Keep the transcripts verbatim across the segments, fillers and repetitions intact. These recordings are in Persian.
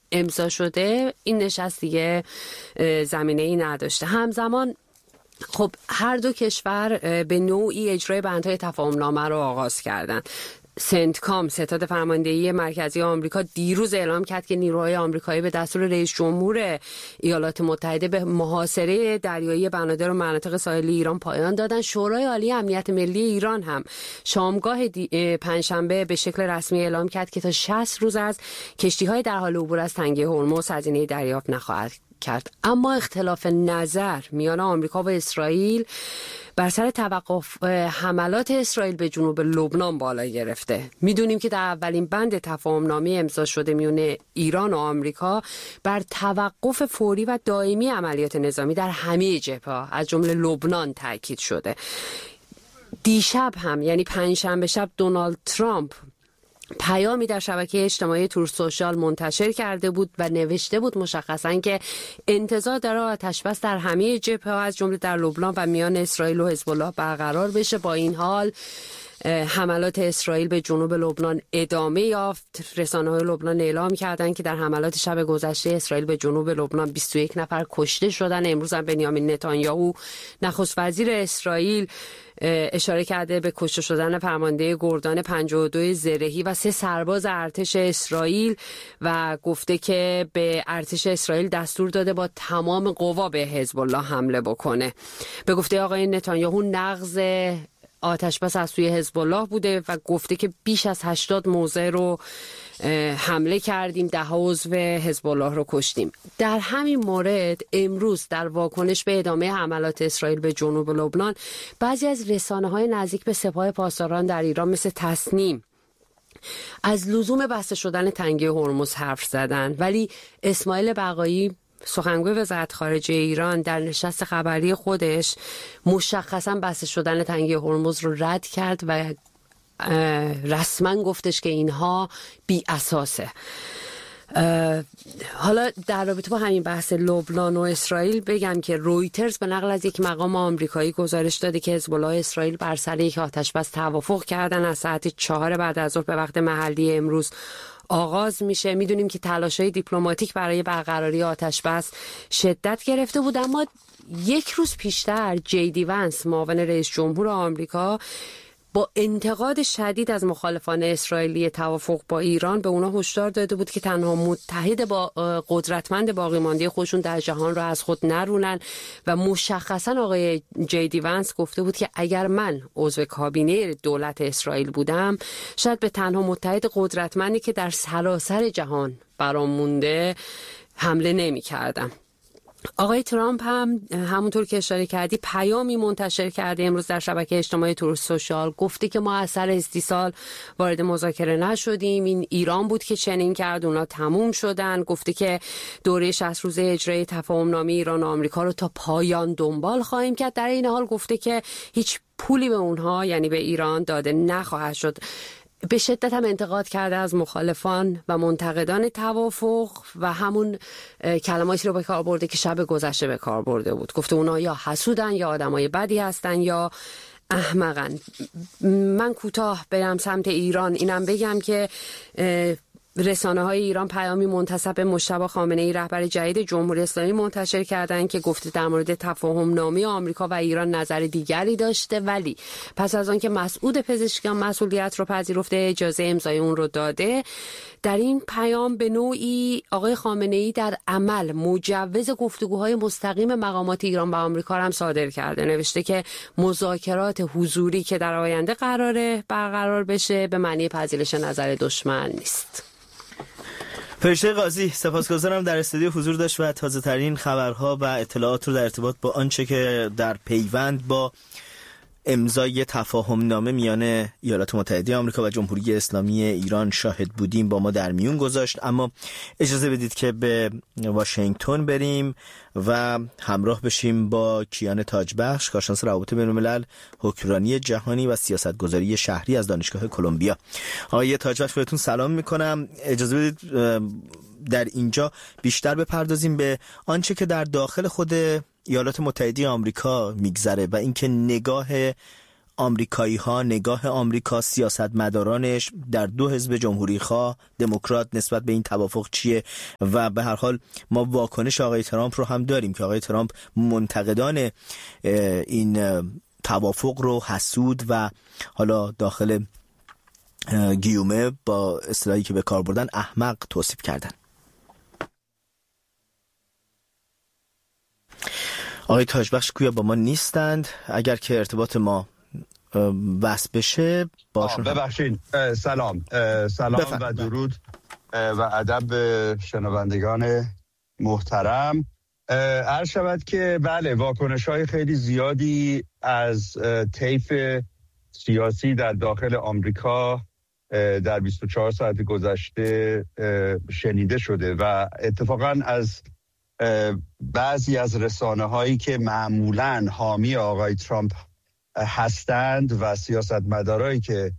امضا شده، این نشست دیگه زمینه ای نداشته. همزمان خب هر دو کشور به نوعی اجرای بندهای تفاهم نامه رو آغاز کردن. سنتکام، ستاد فرماندهی مرکزی آمریکا، دیروز اعلام کرد که نیروهای آمریکایی به دستور رئیس جمهور ایالات متحده به محاصره دریایی بنادر و مناطق ساحلی ایران پایان دادن. شورای عالی امنیت ملی ایران هم شامگاه پنجشنبه به شکل رسمی اعلام کرد که تا شصت روز از کشتی‌های در حال عبور از تنگه هرمز هزینه دریافت نخواهد کرد. اما اختلاف نظر میان آمریکا و اسرائیل بر سر توقف حملات اسرائیل به جنوب لبنان بالا گرفته. میدونیم که در اولین بند تفاهم نامه امضا شده میان ایران و آمریکا بر توقف فوری و دائمی عملیات نظامی در همه جبهه‌ها از جمله لبنان تاکید شده. دیشب هم یعنی پنجشنبه شب دونالد ترامپ پیامی در شبکه اجتماعی تروث سوشال منتشر کرده بود و نوشته بود مشخصاً که انتظار داره آتش بس در همه جبهه‌ها از جمله در لبنان و میان اسرائیل و حزب الله برقرار بشه. با این حال حملات اسرائیل به جنوب لبنان ادامه یافت. رسانه‌های لبنان اعلام کردند که در حملات شب گذشته اسرائیل به جنوب لبنان بیست و یک نفر کشته شدن. امروز هم بنیامین نتانیاهو نخست وزیر اسرائیل اشاره کرده به کشته شدن فرمانده گردان پنجاه و دو زرهی و سه سرباز ارتش اسرائیل و گفته که به ارتش اسرائیل دستور داده با تمام قوا به حزب الله حمله بکنه. به گفته آقای نتانیاهو نقض آتش بس از سوی حزب الله بوده و گفته که بیش از هشتاد موضع رو حمله کردیم، ده عضو حزب الله رو کشتیم. در همین مورد امروز در واکنش به ادامه حملات اسرائیل به جنوب لبنان بعضی از رسانه‌های نزدیک به سپاه پاسداران در ایران مثل تصنیم از لزوم بسته شدن تنگه هرمز حرف زدن، ولی اسماعیل بقایی سخنگوی وزارت خارجه ایران در نشست خبری خودش مشخصاً بسته شدن تنگه هرمز رو رد کرد و رسما گفتش که اینها بی اساسه. حالا در رابطه با همین بحث لبنان و اسرائیل بگم که رویترز به نقل از یک مقام آمریکایی گزارش داده که حزب الله اسرائیل بر سر یک آتش‌بس توافق کردن از ساعت چهار بعد از ظهر به وقت محلی امروز آغاز میشه. میدونیم که تلاش‌های دیپلماتیک برای برقراری آتش‌بس شدت گرفته بود، اما یک روز پیشتر جی دی ونس معاون رئیس جمهور آمریکا با انتقاد شدید از مخالفان اسرائیلی توافق با ایران به اونا هشدار داده بود که تنها متحد با قدرتمند باقی مانده خودشون در جهان رو از خود نرونن و مشخصا آقای جی دی ونس گفته بود که اگر من عضو کابینه دولت اسرائیل بودم شاید به تنها متحد قدرتمندی که در سراسر جهان برام مونده حمله نمی کردم. آقای ترامپ هم همونطور که اشاره کردی پیامی منتشر کرده امروز در شبکه اجتماعی تروث سوشال، گفته که ما از سر استیصال وارد مذاکره نشدیم، این ایران بود که چنین کرد، اونا تموم شدن. گفته که دوره شصت روزه اجرای تفاهم نامه ایران و آمریکا رو تا پایان دنبال خواهیم کرد. در این حال گفته که هیچ پولی به اونها یعنی به ایران داده نخواهد شد. به شدت هم انتقاد کرده از مخالفان و منتقدان توافق و همون کلماتی رو به کار برده که شب گذشته به کار برده بود. گفته اونا یا حسودن یا آدمای بدی هستن یا احمقن. من کوتاه برم سمت ایران اینم بگم که رسانه های ایران پیامی منتسب به مجتبی خامنه‌ای رهبر جدید جمهوری اسلامی منتشر کردند که گفته در مورد تفاهم نامه آمریکا و ایران نظر دیگری داشته، ولی پس از آن که مسعود پزشکیان مسئولیت رو پذیرفته اجازه امضای اون رو داده. در این پیام به نوعی آقای خامنه‌ای در عمل مجوز گفتگوهای مستقیم مقامات ایران و آمریکا هم صادر کرده. نوشته که مذاکرات حضوری که در آینده قراره برقرار بشه به معنی پذیرش نظر دشمن نیست. فرشته قاضی سپاسگزارم در استودیو حضور داشت و تازه ترین خبرها و اطلاعات رو در ارتباط با آنچه که در پیوند با امضای تفاهم نامه میان ایالات متحده آمریکا و جمهوری اسلامی ایران شاهد بودیم با ما در میون گذاشت. اما اجازه بدید که به واشنگتن بریم و همراه بشیم با کیان تاجبخش، کارشناس روابط بین‌الملل، حکمرانی جهانی و سیاستگذاری شهری از دانشگاه کلمبیا. آقای تاجبخش بهتون سلام میکنم. اجازه بدید در اینجا بیشتر بپردازیم به آنچه که در داخل خود ایالات متحده آمریکا میگذره و اینکه نگاه آمریکایی ها، نگاه آمریکا، سیاستمدارانش در دو حزب جمهوری خواه دموکرات نسبت به این توافق چیه و به هر حال ما واکنش آقای ترامپ رو هم داریم که آقای ترامپ منتقدان این توافق رو حسود و حالا داخل گیومه با اصطلاحی که به کار بردن احمق توصیف کردن. آقای تاجبخش گویا با ما نیستند، اگر که ارتباط ما وصل بشه باشون. ببخشید. سلام سلام بفرم. و درود و ادب به شنوندگان محترم. عرض شود که بله، واکنش‌های خیلی زیادی از طیف سیاسی در داخل آمریکا در بیست و چهار ساعت گذشته شنیده شده و اتفاقا از بعضی از رسانه‌هایی که معمولاً حامی آقای ترامپ هستند و سیاستمدارایی که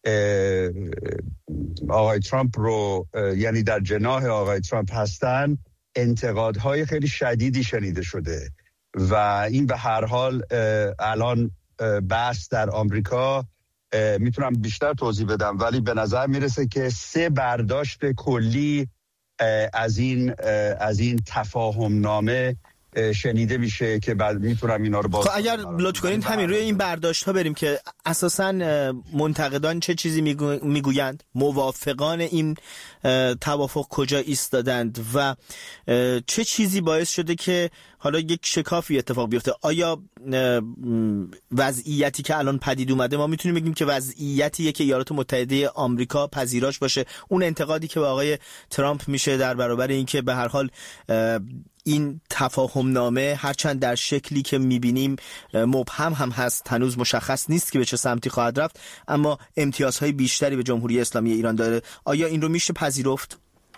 آقای ترامپ رو یعنی در جناح آقای ترامپ هستند انتقادهای خیلی شدیدی شنیده شده و این به هر حال الان بحث در آمریکا میتونم بیشتر توضیح بدم، ولی به نظر میرسه که سه برداشت کلی از این از این تفاهم نامه شنیده میشه که بعد میتونم اینا رو باز خب اگر لطف کنید همین روی این برداشت ها بریم که اساساً منتقدان چه چیزی میگو... میگویند، موافقان این توافق کجا ایستادند و چه چیزی باعث شده که حالا یک شکافی اتفاق بیفته. آیا وضعیتی که الان پدید اومده ما میتونیم بگیم که وضعیتیه که ایالات متحده آمریکا پذیراش باشه؟ اون انتقادی که به آقای ترامپ میشه در برابر این که به هر حال این تفاهم نامه هرچند در شکلی که میبینیم مبهم هم هست، هنوز مشخص نیست که به چه سمتی خواهد رفت، اما امتیازهای بیشتری به جمهوری اسلامی ایران داره. آیا این رو میشه پذیرفت؟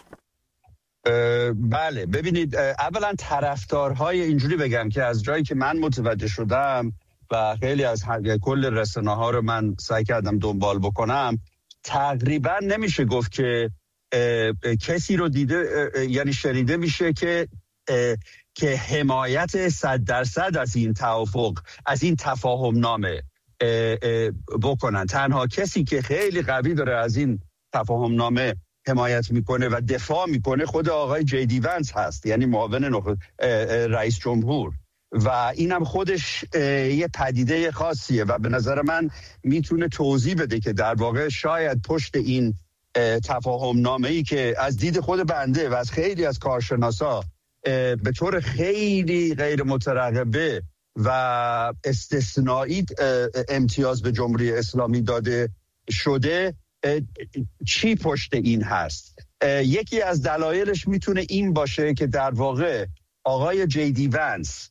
بله، ببینید، اولا طرفدارهای اینجوری بگم که از جایی که من متوجه شدم و خیلی از کل رسانه ها رو من سعی کردم دنبال بکنم، تقریبا نمیشه گفت که کسی رو دیده یعنی شنیده میشه که که حمایت صد درصد از این توافق از این تفاهم نامه بکنن. تنها کسی که خیلی قوی داره از این تفاهم نامه حمایت میکنه و دفاع میکنه خود آقای جی دی ونس هست، یعنی معاون رئیس جمهور، و اینم خودش یه پدیده خاصیه و به نظر من میتونه توضیح بده که در واقع شاید پشت این تفاهم نامه‌ای که از دید خود بنده و از خیلی از کارشناسا به طور خیلی غیر مترقبه و استثنایی امتیاز به جمهوری اسلامی داده شده، چی پشت این هست. یکی از دلایلش میتونه این باشه که در واقع آقای جی دی ونس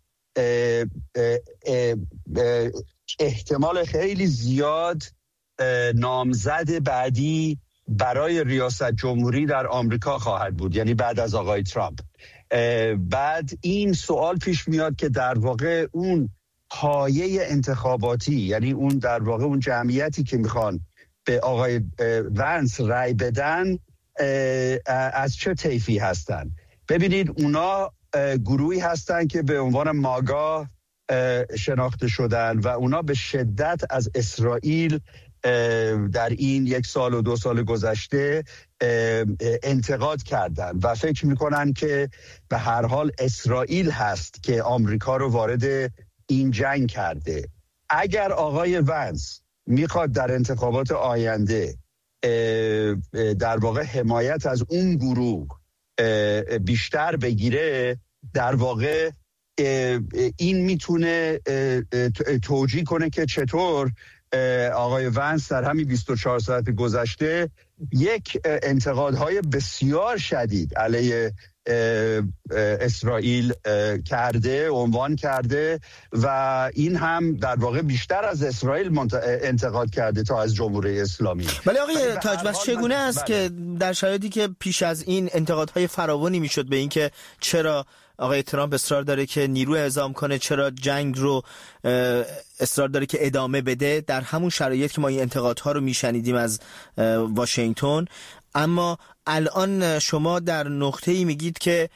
احتمال خیلی زیاد نامزد بعدی برای ریاست جمهوری در آمریکا خواهد بود، یعنی بعد از آقای ترامپ. بعد این سوال پیش میاد که در واقع اون پایه انتخاباتی، یعنی اون در واقع اون جمعیتی که میخوان به آقای ونس رای بدن از چه طیفی هستن. ببینید، اونا گروهی هستن که به عنوان ماگا شناخته شدن و اونا به شدت از اسرائیل در این یک سال و دو سال گذشته انتقاد کردن و فکر میکنن که به هر حال اسرائیل هست که آمریکا رو وارد این جنگ کرده. اگر آقای ونس میخواد در انتخابات آینده در واقع حمایت از اون گروه بیشتر بگیره، در واقع این میتونه توجیه کنه که چطور آقای ونس در همین بیست و چهار ساعت گذشته یک انتقادهای بسیار شدید علیه اسرائیل کرده، عنوان کرده و این هم در واقع بیشتر از اسرائیل انتقاد کرده تا از جمهوری اسلامی. ولی آقای تاجبخش چگونه است که در شرایطی که پیش از این انتقادهای فراوانی میشد به این که چرا آقای ترامپ اصرار داره که نیرو اعزام کنه، چرا جنگ رو اصرار داره که ادامه بده، در همون شرایط که ما این انتقادها رو میشنیدیم از واشنگتن، اما الان شما در نقطه‌ای میگید که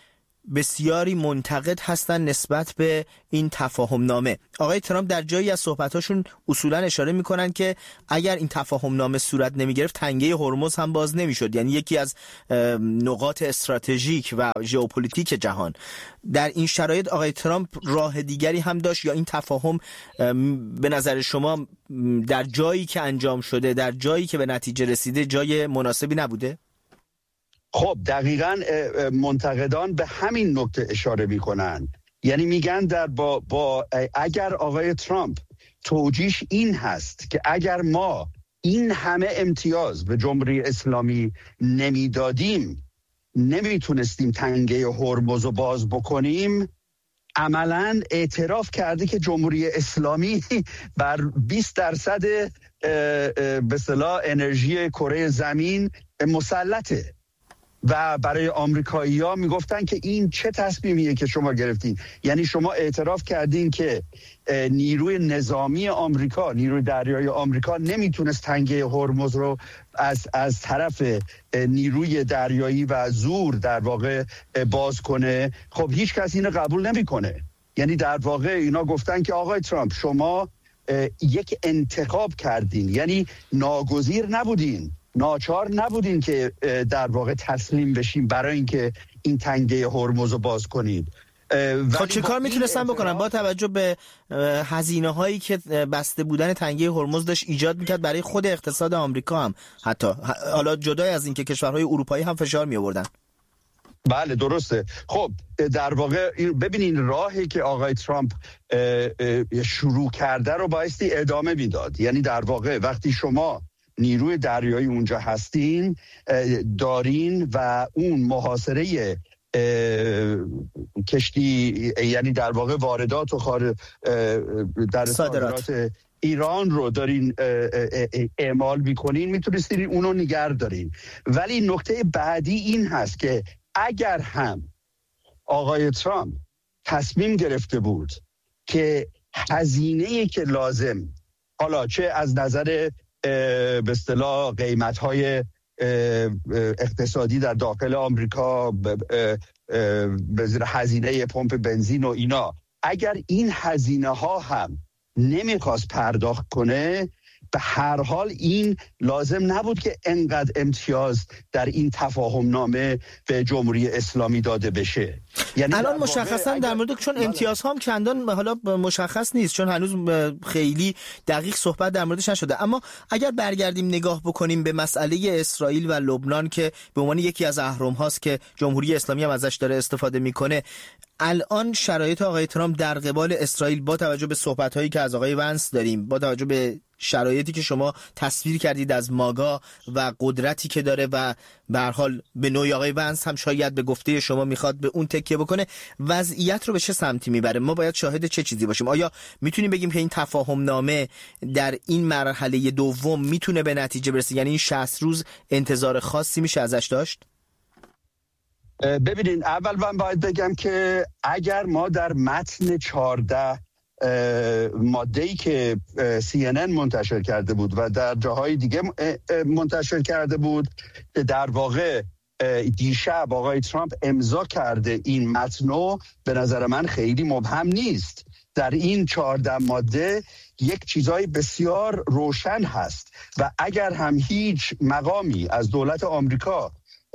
بسیاری منتقد هستن نسبت به این تفاهم نامه. آقای ترامپ در جایی از صحبتاشون اصولا اشاره میکنن که اگر این تفاهم نامه صورت نمیگرفت تنگه هرمز هم باز نمیشد، یعنی یکی از نقاط استراتژیک و ژئوپلیتیک جهان. در این شرایط آقای ترامپ راه دیگری هم داشت یا این تفاهم به نظر شما در جایی که انجام شده، در جایی که به نتیجه رسیده، جای مناسبی نبوده؟ خب دقیقاً منتقدان به همین نکته اشاره میکنن، یعنی میگن در با, با اگر آقای ترامپ توجیهش این هست که اگر ما این همه امتیاز به جمهوری اسلامی نمیدادیم نمیتونستیم تنگه هرمز رو باز بکنیم، عملاً اعتراف کرده که جمهوری اسلامی بر بیست درصد به اصطلاح انرژی کره زمین مسلطه و برای آمریکایی‌ها میگفتن که این چه تصمیمیه که شما گرفتین، یعنی شما اعتراف کردین که نیروی نظامی آمریکا، نیروی دریایی آمریکا نمیتونست تنگه هرمز رو از از طرف نیروی دریایی و زور در واقع باز کنه. خب هیچ کس اینو قبول نمیکنه. یعنی در واقع اینا گفتن که آقای ترامپ شما یک انتخاب کردین، یعنی ناگزیر نبودین، ناچار نبودین که در واقع تسلیم بشین برای اینکه این تنگه هرمز رو باز کنید. خب چه کار میتونستن بکنن با توجه به هزینه هایی که بسته بودن تنگه هرمز داشت ایجاد میکرد برای خود اقتصاد آمریکا هم، حتی حالا جدای از اینکه کشورهای اروپایی هم فشار میآوردن؟ بله درسته. خب در واقع ببینین راهی که آقای ترامپ شروع کرده رو بایستی ادامه میداد. یعنی در واقع وقتی شما نیروی دریایی اونجا هستین دارین و اون محاصره کشتی، یعنی در واقع واردات و خارج در صادرات ایران رو دارین اعمال میکنین، میتونستین اونو نگه دارین. ولی نکته بعدی این هست که اگر هم آقای ترامپ تصمیم گرفته بود که هزینه‌ای که لازم، حالا چه از نظر به اصطلاح قیمت‌های اقتصادی در داخل آمریکا، به زیر هزینه پمپ بنزین و اینا، اگر این هزینه ها هم نمیخواست پرداخت کنه، به هر حال این لازم نبود که انقدر امتیاز در این تفاهم نامه به جمهوری اسلامی داده بشه. یعنی الان مشخصا در مورد چون امتیازها هم چندان حالا مشخص نیست، چون هنوز خیلی دقیق صحبت در موردش نشده، اما اگر برگردیم نگاه بکنیم به مسئله اسرائیل و لبنان که به عنوان یکی از اهرم هاست که جمهوری اسلامی هم ازش داره استفاده میکنه، الان شرایط آقای ترامپ در قبال اسرائیل با توجه به صحبت‌هایی که از آقای ونس داریم، با توجه به شرایطی که شما تصویر کردید از ماگا و قدرتی که داره و به هر حال به نوعی آقای ونس هم شاید به گفته شما میخواد به اون تکیه بکنه، وضعیت رو به چه سمتی میبره؟ ما باید شاهد چه چیزی باشیم؟ آیا میتونیم بگیم که این تفاهم نامه در این مرحله دوم میتونه به نتیجه برسه؟ یعنی این شصت روز انتظار خاصی میشه ازش داشت؟ ببینین، اول من باید بگم که اگر ما در متن چهارده ماده‌ای که سی ان ان منتشر کرده بود و در جاهای دیگه منتشر کرده بود که در واقع دیشب آقای ترامپ امضا کرده، این متنو به نظر من خیلی مبهم نیست. در این چهارده ماده یک چیزای بسیار روشن هست و اگر هم هیچ مقامی از دولت آمریکا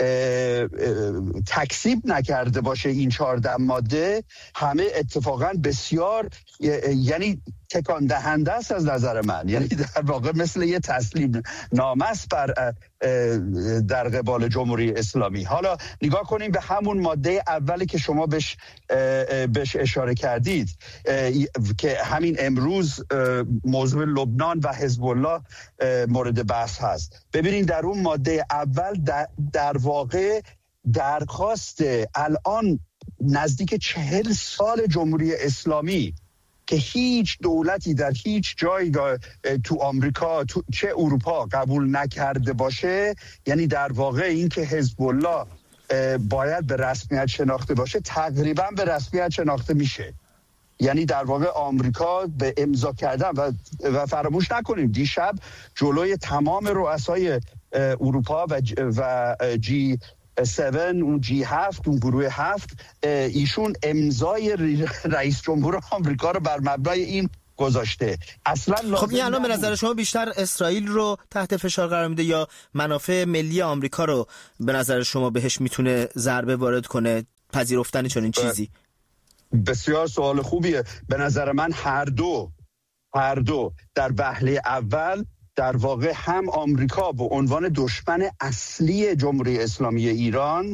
تکذیب نکرده باشه این چهارده ماده، همه اتفاقا بسیار یعنی تکان دهنده است از نظر من. یعنی در واقع مثل یه تسلیم نامه است بر در قبال جمهوری اسلامی. حالا نگاه کنیم به همون ماده اولی که شما بهش بهش اشاره کردید که همین امروز موضوع لبنان و حزب الله مورد بحث هست. ببینید در اون ماده اول در, در واقع درخواست الان نزدیک چهل سال جمهوری اسلامی که هیچ دولتی در هیچ جایی تو آمریکا تو چه اروپا قبول نکرده باشه، یعنی در واقع این که حزب الله باید به رسمیت شناخته باشه، تقریبا به رسمیت شناخته میشه. یعنی در واقع آمریکا به امضا کردن و, و فراموش نکنیم دیشب جلوی تمام رؤسای اروپا و, و جی هفت، اون جی هفت، اون گروه هفت، ایشون امضای رئیس جمهور آمریکا رو بر مبنای این گذاشته. اصلا خب این الان به نظر شما بیشتر اسرائیل رو تحت فشار قرار میده یا منافع ملی آمریکا رو به نظر شما بهش میتونه ضربه وارد کنه پذیرفتن چنین چیزی؟ بسیار سوال خوبیه. به نظر من هر دو هر دو در وهله اول در واقع هم آمریکا به عنوان دشمن اصلی جمهوری اسلامی ایران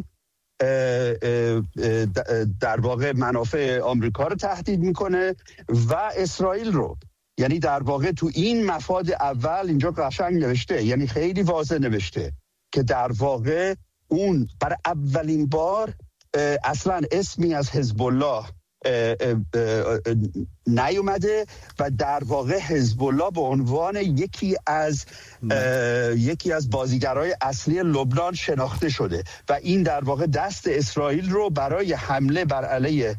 در واقع منافع آمریکا رو تهدید میکنه و اسرائیل رو. یعنی در واقع تو این مفاد اول اینجا قشنگ نوشته، یعنی خیلی واضح نوشته که در واقع اون برای اولین بار اصلا اسمی از حزب الله نیومده و در واقع حزب الله به عنوان یکی از یکی از بازیگرای اصلی لبنان شناخته شده و این در واقع دست اسرائیل رو برای حمله بر علیه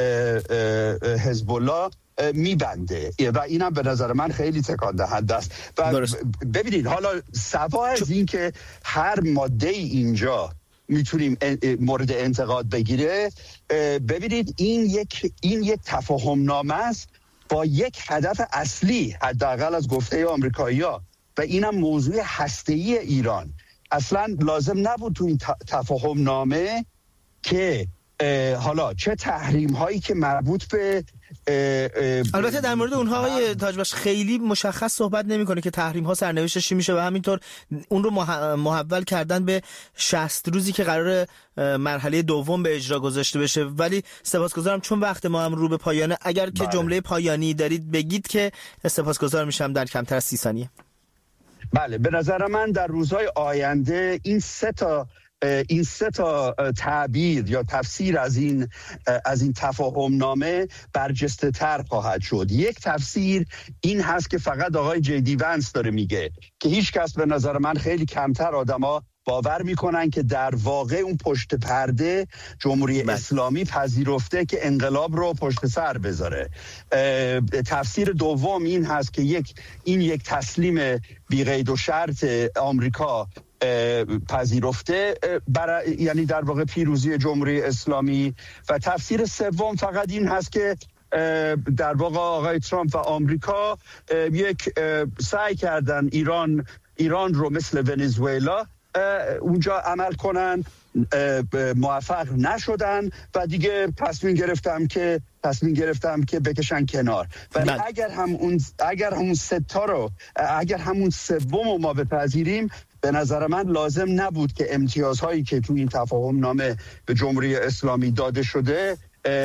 حزب الله میبنده و اینم به نظر من خیلی تکان دهنده است. و ببینید حالا سوا از این که هر ماده اینجا میتونیم مورد انتقاد بگیره، ببینید این یک این یک تفاهم نامه است با یک هدف اصلی حداقل از گفته آمریکایی‌ها و اینم موضوع هسته‌ای ایران. اصلا لازم نبود تو این تفاهم نامه که حالا چه تحریم هایی که مربوط به البته در مورد اونها آقای تاجبخش خیلی مشخص صحبت نمیکنه که تحریم ها سرنوشتش چی میشه و همینطور اون رو محول کردن به شصت روزی که قرار مرحله دوم به اجرا گذاشته بشه. ولی سپاسگزارم چون وقت ما هم رو به پایانه، اگر که جمله پایانی دارید بگید که سپاسگزار میشم در کمتر از سی ثانیه. بله، به نظر من در روزهای آینده این سه تا این سه تا تعبیر یا تفسیر از این از این تفاهم نامه برجسته تر خواهد شد. یک تفسیر این هست که فقط آقای جی دی ونس داره میگه که هیچ کس به نظر من خیلی کمتر آدما باور میکنن که در واقع اون پشت پرده جمهوری بس. اسلامی پذیرفته که انقلاب رو پشت سر بذاره. تفسیر دوم این هست که یک این یک تسلیم بی قید و شرط آمریکا پذیرفته برای یعنی در واقع پیروزی جمهوری اسلامی. و تفسیر سوم فقط این هست که در واقع آقای ترامپ و آمریکا یک سعی کردن ایران ایران رو مثل ونزوئلا اونجا عمل کنن، موفق نشدن و دیگه تصمیم گرفتم که تصمیم گرفتم که بکشن کنار. ولی اگر هم اون اگر همون ستا رو اگر همون سوم رو ما بپذیریم، به نظر من لازم نبود که امتیازهایی که تو این تفاهم نامه به جمهوری اسلامی داده شده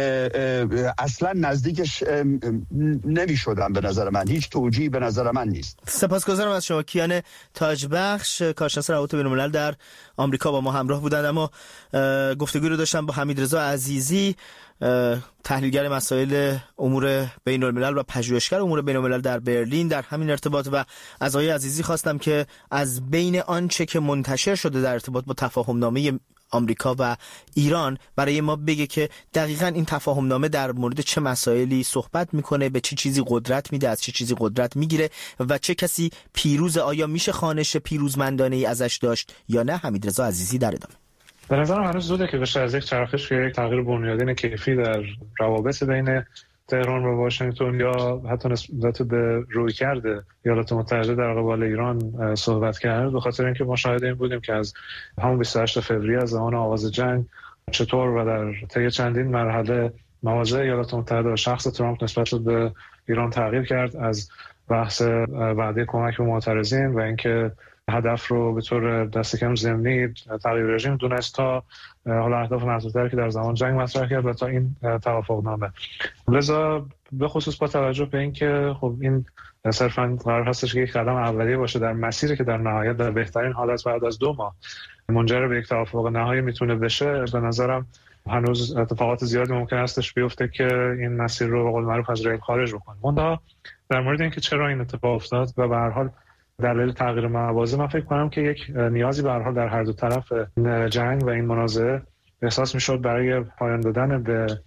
اصلا نزدیکش نمی شدن. به نظر من هیچ توجیهی به نظر من نیست. سپاسگزارم از شما. کیان تاجبخش، کارشناس روابط بین‌الملل در آمریکا با ما همراه بودند. اما گفتگوی رو داشتم با حمیدرضا عزیزی، تحلیلگر مسائل امور بین الملل و پژوهشگر امور بین الملل در برلین در همین ارتباط. و از آقای عزیزی خواستم که از بین آنچه که منتشر شده در ارتباط با تفاهم نامه آمریکا و ایران برای ما بگه که دقیقاً این تفاهم نامه در مورد چه مسائلی صحبت میکنه، به چه چیزی قدرت میده، از چه چیزی قدرت میگیره و چه کسی پیروز، آیا میشه خوانش پیروزمندانه ای ازش داشت یا نه. حمیدرضا عزیزی در ادامه. به نظرم هنوز زوده که بشه از یک چرخش یا یک تغییر بنیادین کیفی در روابط بین تهران و واشنگتن یا حتی نسبت به رویکرد ایالات متحده در قبال ایران صحبت کرد، به خاطر اینکه ما شاهد این بودیم که از همون بیست و هشتم فوریه از زمان آغاز جنگ چطور و در طی چندین مرحله مواضع ایالات متحده و شخص ترامپ نسبت به ایران تغییر کرد، از بحث وعده کمک به معترضین و اینکه هدف رو به طور دست کم ضمنی تغییر رژیم دونست تا حالا اهداف محدودتری که در زمان جنگ مطرح کرد و تا این توافقنامه. لذا به خصوص با توجه به اینکه خب این صرفاً قرار هستش که یک قدم اولیه باشه در مسیری که در نهایت در بهترین حالت بعد از دو ماه منجر به یک توافق نهایی میتونه بشه، به نظرم هنوز اتفاقات زیادی ممکن هستش بیفته که این مسیر رو به قول معروف از ریل خارج بکنه. منتها در مورد اینکه چرا این اتفاق افتاد و به هر حال دلیل تغییر موازی، من فکر کنم که یک نیازی به هر حال در هر دو طرف جنگ و این منازعه احساس میشد برای پایان دادن به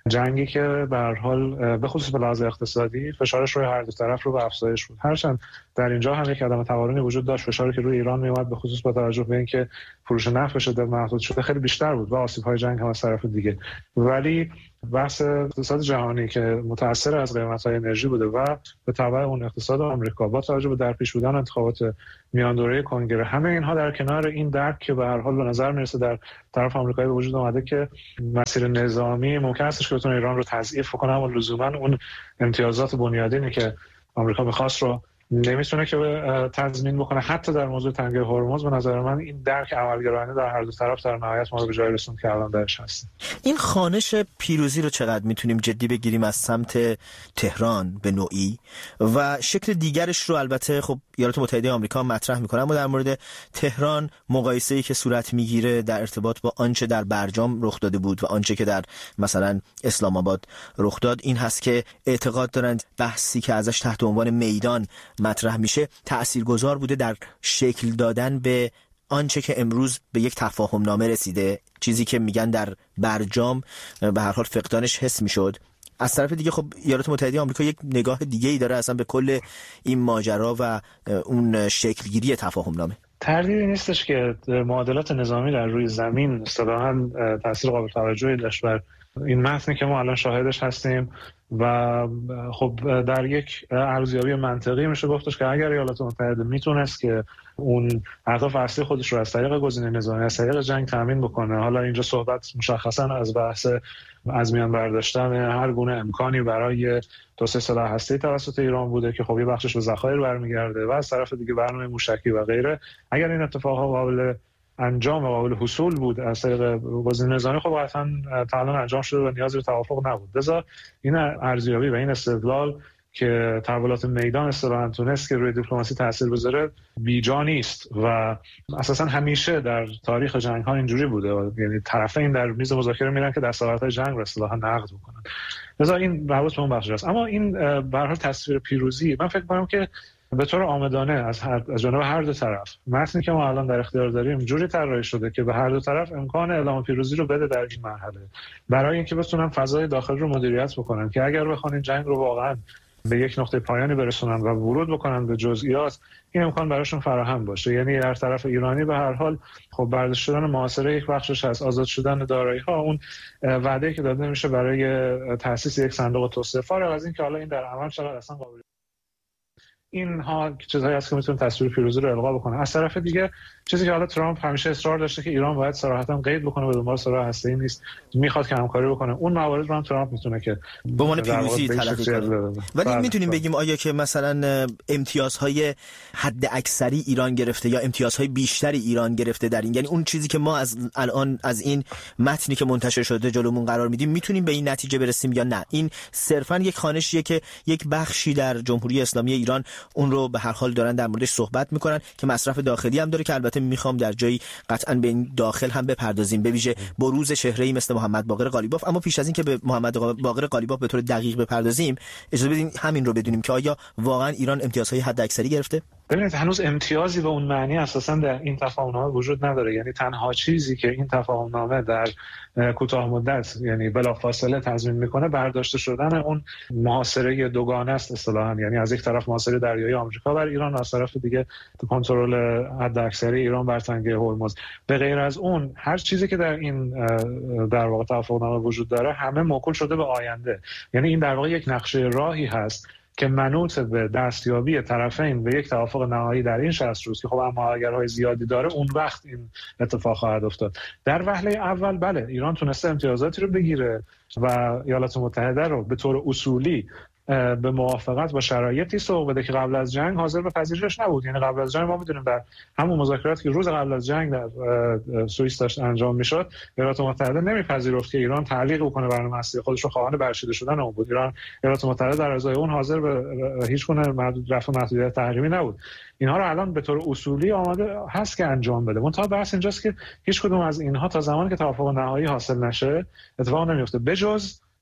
جنگی که به هر حال به خصوص به لحاظ اقتصادی فشارش روی هر دو طرف رو به افزایش بود. هرچند در اینجا هم یک عدم توازنی وجود داشت، فشاری که روی ایران میومد به خصوص با توجه به اینکه فروش نفت به شدت محدود شده خیلی بیشتر بود و آسیب‌های جنگ هم از طرف دیگه. ولی بحث اقتصاد جهانی که متأثر از قیمت‌های انرژی بوده و به تبع اون اقتصاد آمریکا با توجه به در پیش بودن انتخابات میان دوره کنگره، همه اینها در کنار این درک که به هر حال به نظر میرسه در طرف آمریکایی به وجود اومده که مسیر نظامی ممکن است که بتونه ایران رو تضعیف کنه، اما لزوما اون امتیازات بنیادینی که آمریکا می‌خواست رو نمیتونه که تضمین بکنه. حتی در موضوع تنگه هرمز به نظر من این درک عملگرایانه در هر دو طرف در نهایت ما رو به جای رسوند که الان درش هستیم. این خوانش پیروزی رو چقدر میتونیم جدی بگیریم از سمت تهران به نوعی و شکل دیگرش رو البته خب ایالات متحده آمریکا مطرح میکنه، اما در مورد تهران مقایسه‌ای که صورت میگیره در ارتباط با آنچه در برجام رخ داده بود و آنچه که در مثلا اسلام آباد رخ داد این هست که اعتقاد دارند بحثی که ازش تحت عنوان میدان مطرح میشه تأثیرگذار بوده در شکل دادن به آنچه که امروز به یک تفاهم نامه رسیده، چیزی که میگن در برجام به هر حال فقدانش حس میشد. از طرف دیگه خب ایالات متحده آمریکا یک نگاه دیگه ای داره اصلا به کل این ماجرا و اون شکلگیری تفاهم نامه. تردیدی نیستش که معادلات نظامی در روی زمین اصطلاحاً تاثیر قابل توجهی داشت بر این متنی که ما الان شاهدش هستیم و خب در یک ارزیابی منطقی میشه گفتش که اگر ایالات متحده میتونست که اون اهداف اصلی خودش رو از طریق گزینه نظامی از طریق جنگ تامین بکنه، حالا اینجا صحبت مشخصا از بحث از میان برداشتن هر گونه امکانی برای توسعه سلاح هسته‌ای توسط ایران بوده که خب یه بخشش به ذخایر برمیگرده و از طرف دیگه برنامه موشکی و غیره، اگر این اتفاقها قابل انجام و قابل حصول بود از طریق گزینه نظامی خب حتما تا الان انجام شده و نیازی به توافق نبود. لذا این ارزیابی و این استدلال که تحولات میدان اصطلاحاً تونست که روی دیپلماسی تاثیر بذاره بیجا نیست و اساساً همیشه در تاریخ جنگ ها اینجوری بوده، یعنی طرفین در میز مذاکره میرن که دستاوردهای جنگ رو اصطلاحاً نقد بکنن. لذا این مربوط به اون بخش است. اما این به هر حال تصویر پیروزی من فکر می‌کنم که به طور عامدانه از هر از جانب هر دو طرف متنی که ما الان در اختیار داریم جوری طراحی شده که به هر دو طرف امکان اعلام پیروزی رو بده در این مرحله، برای اینکه بتونن فضای داخل رو مدیریت بکنن که اگر بخوان این جنگ رو واقعا به یک نقطه پایانی برسونن و ورود بکنن به جزئیات این امکان براشون فراهم باشه. یعنی در طرف ایرانی به هر حال خب برداشت شدن محاصره یک بخشش هست، آزاد شدن دارایی‌ها، اون وعده‌ای که داده میشه برای تأسیس یک صندوق توسعه، فارغ از این که حالا این در عمل چقدر اصلا قابل اینها چیزهایی هست که میتونه تصویر پیروزی رو القا بکنه. از طرف دیگه چیزی که حالا ترامپ همیشه اصرار داشته که ایران باید صراحتاً قید بکنه به دنبال سلاح هسته‌ای نیست، میخواد که همکاری بکنه، اون موارد رو هم ترامپ میتونه که به عنوان پیروزی تلقی کنه. ولی میتونیم بگیم آیا که مثلا امتیازهای حد اکثری ایران گرفته یا امتیازهای بیشتری ایران گرفته در این، یعنی اون چیزی که ما از الان از این متنی که منتشر شده جلومون قرار میدیم میتونیم به این نتیجه برسیم یا نه؟ این صرفاً یک خوانشیه که یک بخشی در جمهوری اسلامی ایران اون رو به هر حال دارن در موردش صحبت میکنن که مصرف داخلی هم داره، که البته میخوام در جایی قطعا به این داخل هم بپردازیم، به ویژه بروز چهره‌ای مثل محمد باقر قالیباف. اما پیش از این که به محمد باقر قالیباف به طور دقیق بپردازیم اجازه بدین همین رو بدونیم که آیا واقعا ایران امتیازهای حد اکثری گرفته؟ ببینید هنوز امتیازی به اون معنی اساسا در این تفاهم‌نامه وجود نداره. یعنی تنها چیزی که این تفاهم‌نامه در کوتاه مدت یعنی بلافاصله تضمین میکنه برداشته شدن اون محاصره دوگانه است اصطلاحاً، یعنی از یک طرف محاصره دریایی آمریکا بر ایران، از طرف دیگه کنترل حداکثری ایران بر تنگه هرمز. به غیر از اون هر چیزی که در این در واقع تفاهم‌نامه وجود داره همه موکول شده به آینده. یعنی این در واقع یک نقشه راهی هست که منوط به دستیابی طرفین به یک توافق نهایی در این شصت روز که خب اما اگرهای زیادی داره اون وقت این اتفاق خواهد افتاد. در وهله اول بله ایران تونسته امتیازاتی رو بگیره و ایالات متحده رو به طور اصولی به موافقت با شرایطی سوق بده که قبل از جنگ حاضر به پذیرش نبود. یعنی قبل از جنگ ما می‌دونیم در همون مذاکراتی که روز قبل از جنگ در سوئیس داشت انجام میشد ایالات متحده نمیپذیرفت که ایران تعلیق بکنه برنامه اصلی خودش رو، خواهان برچیده شدن اون بود. ایران ایالات متحده در ازای اون حاضر به هیچ گونه محدود رفع محدودیت تحریمی نبود. اینها رو الان به طور اصولی آماده هست که انجام بده. منتها بحث اینجاست که هیچ کدوم از اینها تا زمانی که توافق نهایی حاصل نشه اتفاق نمیفته، بجز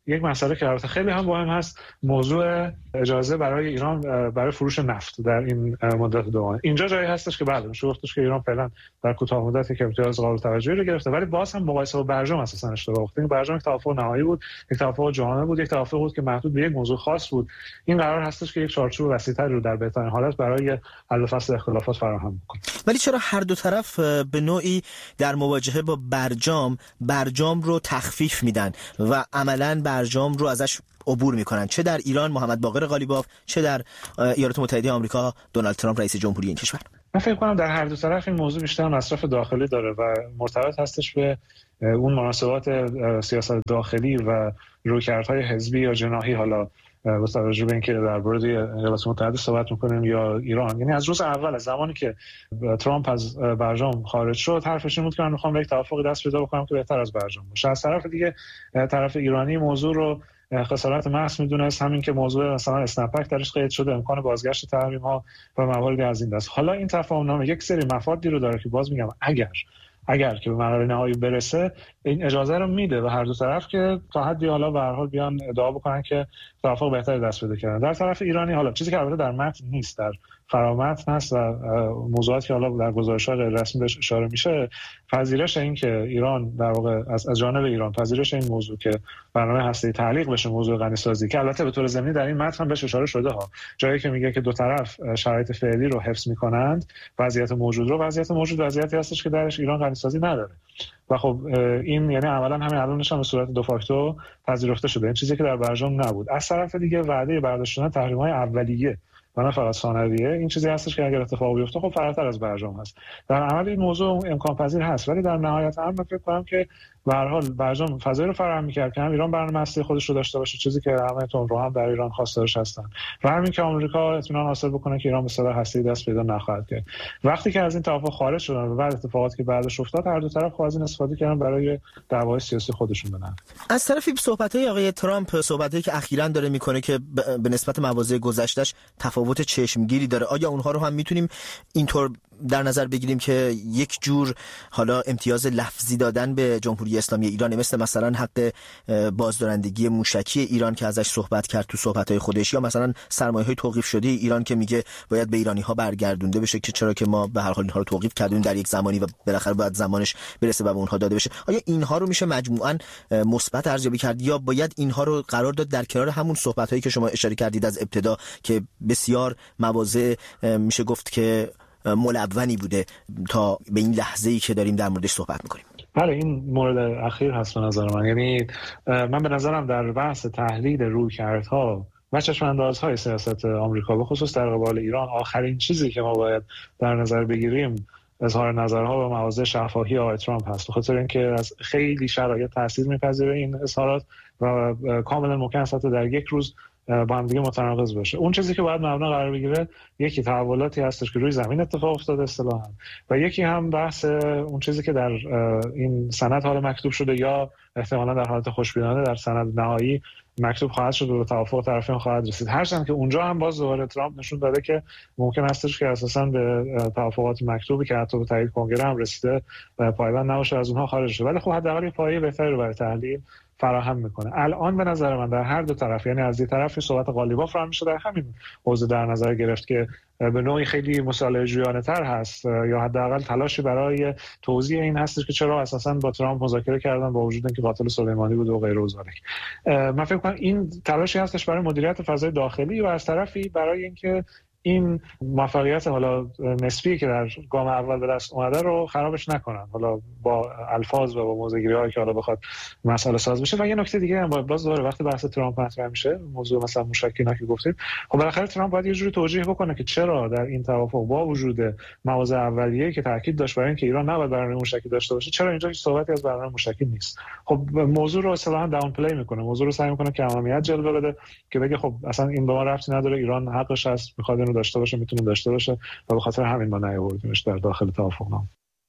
یک مسئله که البته خیلی هم مهم هست، موضوع اجازه برای ایران برای فروش نفت در این مدت دو ماه. اینجا جایی هستش که بله میشه گفتش که ایران فعلا در کوتاه مدت که امتیاز قابل توجهی رو گرفته، ولی باز هم مقایسه با برجام اساسا اشتباه بود. این برجام یک توافق نهایی بود، یک توافق جامع بود، یک توافق بود که محدود به یک موضوع خاص بود. این قرار هستش که یک چارچوب وسیع‌تری رو در بهترین حالت برای حل و فصل اختلافات فراهم کنه. ولی چرا هر دو طرف به نوعی در مواجهه با برجام برجام رو تخفیف میدن و عملاً برجام رو ازش عبور میکنن، چه در ایران محمد باقر قالیباف، چه در ایالات متحده آمریکا دونالد ترامپ رئیس جمهوری این کشور؟ من فکر کنم در هر دو طرف این موضوع بیشتر مصرف داخلی داره و مرتبط هستش به اون مناسبات سیاست داخلی و رویکردهای حزبی یا جناحی، حالا با توجه به اینکه درباره ایالات متحده صحبت میکنیم یا ایران. یعنی از روز اول، از زمانی که ترامپ از برجام خارج شد، حرفش این بود که من میخوام یک توافق دست پیدا بکنم که بهتر از برجام باشه. از طرف دیگه طرف ایرانی موضوع رو خسارت محض میدونست، همین که موضوع مثلا اسنپک درش قید شده، امکان بازگشت تحریم ها و مواردی از این دست. حالا این تفاهم نامه یک سری مفادی رو داره که باز میگم اگر اگر که به مرحله نهایی برسه این اجازه رو میده و هر دو طرف که تا حدی حالا به هر حال بیان ادعا بکنن که توافق بهتری دست پیدا کردن. در طرف ایرانی حالا چیزی که البته در متن نیست، در فرامتن هست و موضوعاتی که حالا در گزارش‌های رسمی بهش اشاره میشه، پذیرش این که ایران در واقع از از جانب ایران پذیرش این موضوع که برنامه هسته‌ای تعلیق بشه موضوع غنی‌سازی، که البته به طور ضمنی در این متن بهش اشاره شده ها، جایی که میگه که دو طرف شرایط فعلی رو حفظ میکنند، وضعیت موجود رو وضعیت موجود وضعیتی هستش که درش ایران غنی‌سازی نداره و خب این یعنی اولا همین الانش هم به صورت دو فاکتو پذیرفته شده، این چیزی که در برجام نبود. از طرف دیگه وعده برداشت شدن تحریم‌های اولیه و نه فقط ثانویه، این چیزی هستش که اگر اتفاق بیفته خب فراتر از برجام هست. در عمل این موضوع امکان پذیر هست، ولی در نهایت هم فکر کنم که به هر حال برجام فضایی رو فراهم می‌کرد که هم ایران برنامه هسته خودش رو داشته باشه، چیزی که همه‌تون رو هم در ایران خواستارش هستن، و همین که آمریکا اطمینان حاصل بکنه که ایران به سلاح هسته‌ای دست پیدا نخواهد کرد. وقتی که از این توافق خارج شدن و بعد اتفاقاتی که بعدش افتاد، هر دو طرف خواهد استفاده کردن برای دعوای سیاسی خودشون بدن. از طرفی صحبت‌های آقای ترامپ، صحبتایی که اخیراً داره میکنه که به نسبت مواضع گذشته‌اش تفاوت چشمگیری داره، آیا اونها رو هم میتونیم اینطور در نظر بگیریم که یک جور حالا امتیاز لفظی دادن به جمهوری اسلامی ایران، مثل مثلا حق بازدارندگی موشکی ایران که ازش صحبت کرد تو صحبت‌های خودش، یا مثلا سرمایه‌های توقیف شده ایران که میگه باید به ایرانی‌ها برگردونده بشه که چرا که ما به هر حال اینها رو توقیف کردیم در یک زمانی و بالاخره باید زمانش برسه و به اونها داده بشه. آیا اینها رو میشه مجموعاً مثبت ارزیابی کرد یا باید اینها رو قرار داد در کنار همون صحبت‌هایی که شما اشاره کردید از ابتدا که بسیار مواضع میشه گفت که ملونی بوده تا به این لحظه‌ای که داریم در موردش صحبت می‌کنیم؟ بله، این مورد اخیر هست به نظر من. یعنی من به نظرم در بحث تحلیل رویکردها و چشم‌اندازهای سیاست آمریکا به خصوص در قبال ایران، آخرین چیزی که ما باید در نظر بگیریم اظهار نظرها و مواضع شفاهی آقای ترامپ هست، به خاطر اینکه از خیلی شرایط تاثیر می‌پذیره این اظهارات و کاملا ممکن است در یک روز با هم دیگه متناقض باشه. اون چیزی که باید مبنا قرار بگیره یکی تحولاتی هستش که روی زمین اتفاق افتاده اصطلاحاً، و یکی هم بحث اون چیزی که در این سند حالا مکتوب شده یا احتمالاً در حالت خوشبینانه در سند نهایی مکتوب خواهد شد و به توافق طرفین خواهد رسید. هرچند که اونجا هم باز دوباره ترامپ نشون داده که ممکن هستش که اساساً به توافقات مکتوبی که حتی به تایید کنگره هم رسیده پایبند نباشه، از اونها خارج شه، ولی خب حداقل یه پایه بهتری رو برای تحلیل فراهم میکنه. الان به نظر من در هر دو طرف، یعنی از یک طرف صحبت قالیباف رو میشه در همین حوزه در نظر گرفت که به نوعی خیلی مصالحه جویانه تر هست یا حداقل تلاشی برای توضیح این هستش که چرا اساساً با ترامپ مذاکره کردن با وجود اینکه قاتل سلیمانی بود و غیره و ذالک. من فکر کنم این تلاشی هستش برای مدیریت فضای داخلی و از طرفی برای اینکه این موفقیت حالا نسبی که در گام اول به دست اومده رو خرابش نکنن، حالا با الفاظ و با موضوعگیری‌هایی که حالا بخواد مسئله ساز بشه. و یه نکته دیگه هم باز دوباره وقتی بحث ترامپ مطرح میشه، موضوع مثلا موشکینا که گفتید، خب بالاخره ترامپ باید یه جوری توجیه بکنه که چرا در این توافق با وجود مواضع اولیه‌ای که تاکید داشت برای اینکه ایران نباید برنامه موشکی داشته باشه، چرا اینجا هیچ صحبتی از برنامه موشکی نیست. خب موضوع رو اصطلاحاً داون پلی میکنه، موضوع رو سعی میکنه که اهمیت جلوه بده، که بگه خب اصلا این به ما ربطی نداره، ایران حقش هست، میخواد اینو داشته باشه، میتونه داشته باشه و به خاطر همین ما نیاوردیمش در داخل توافقنامه.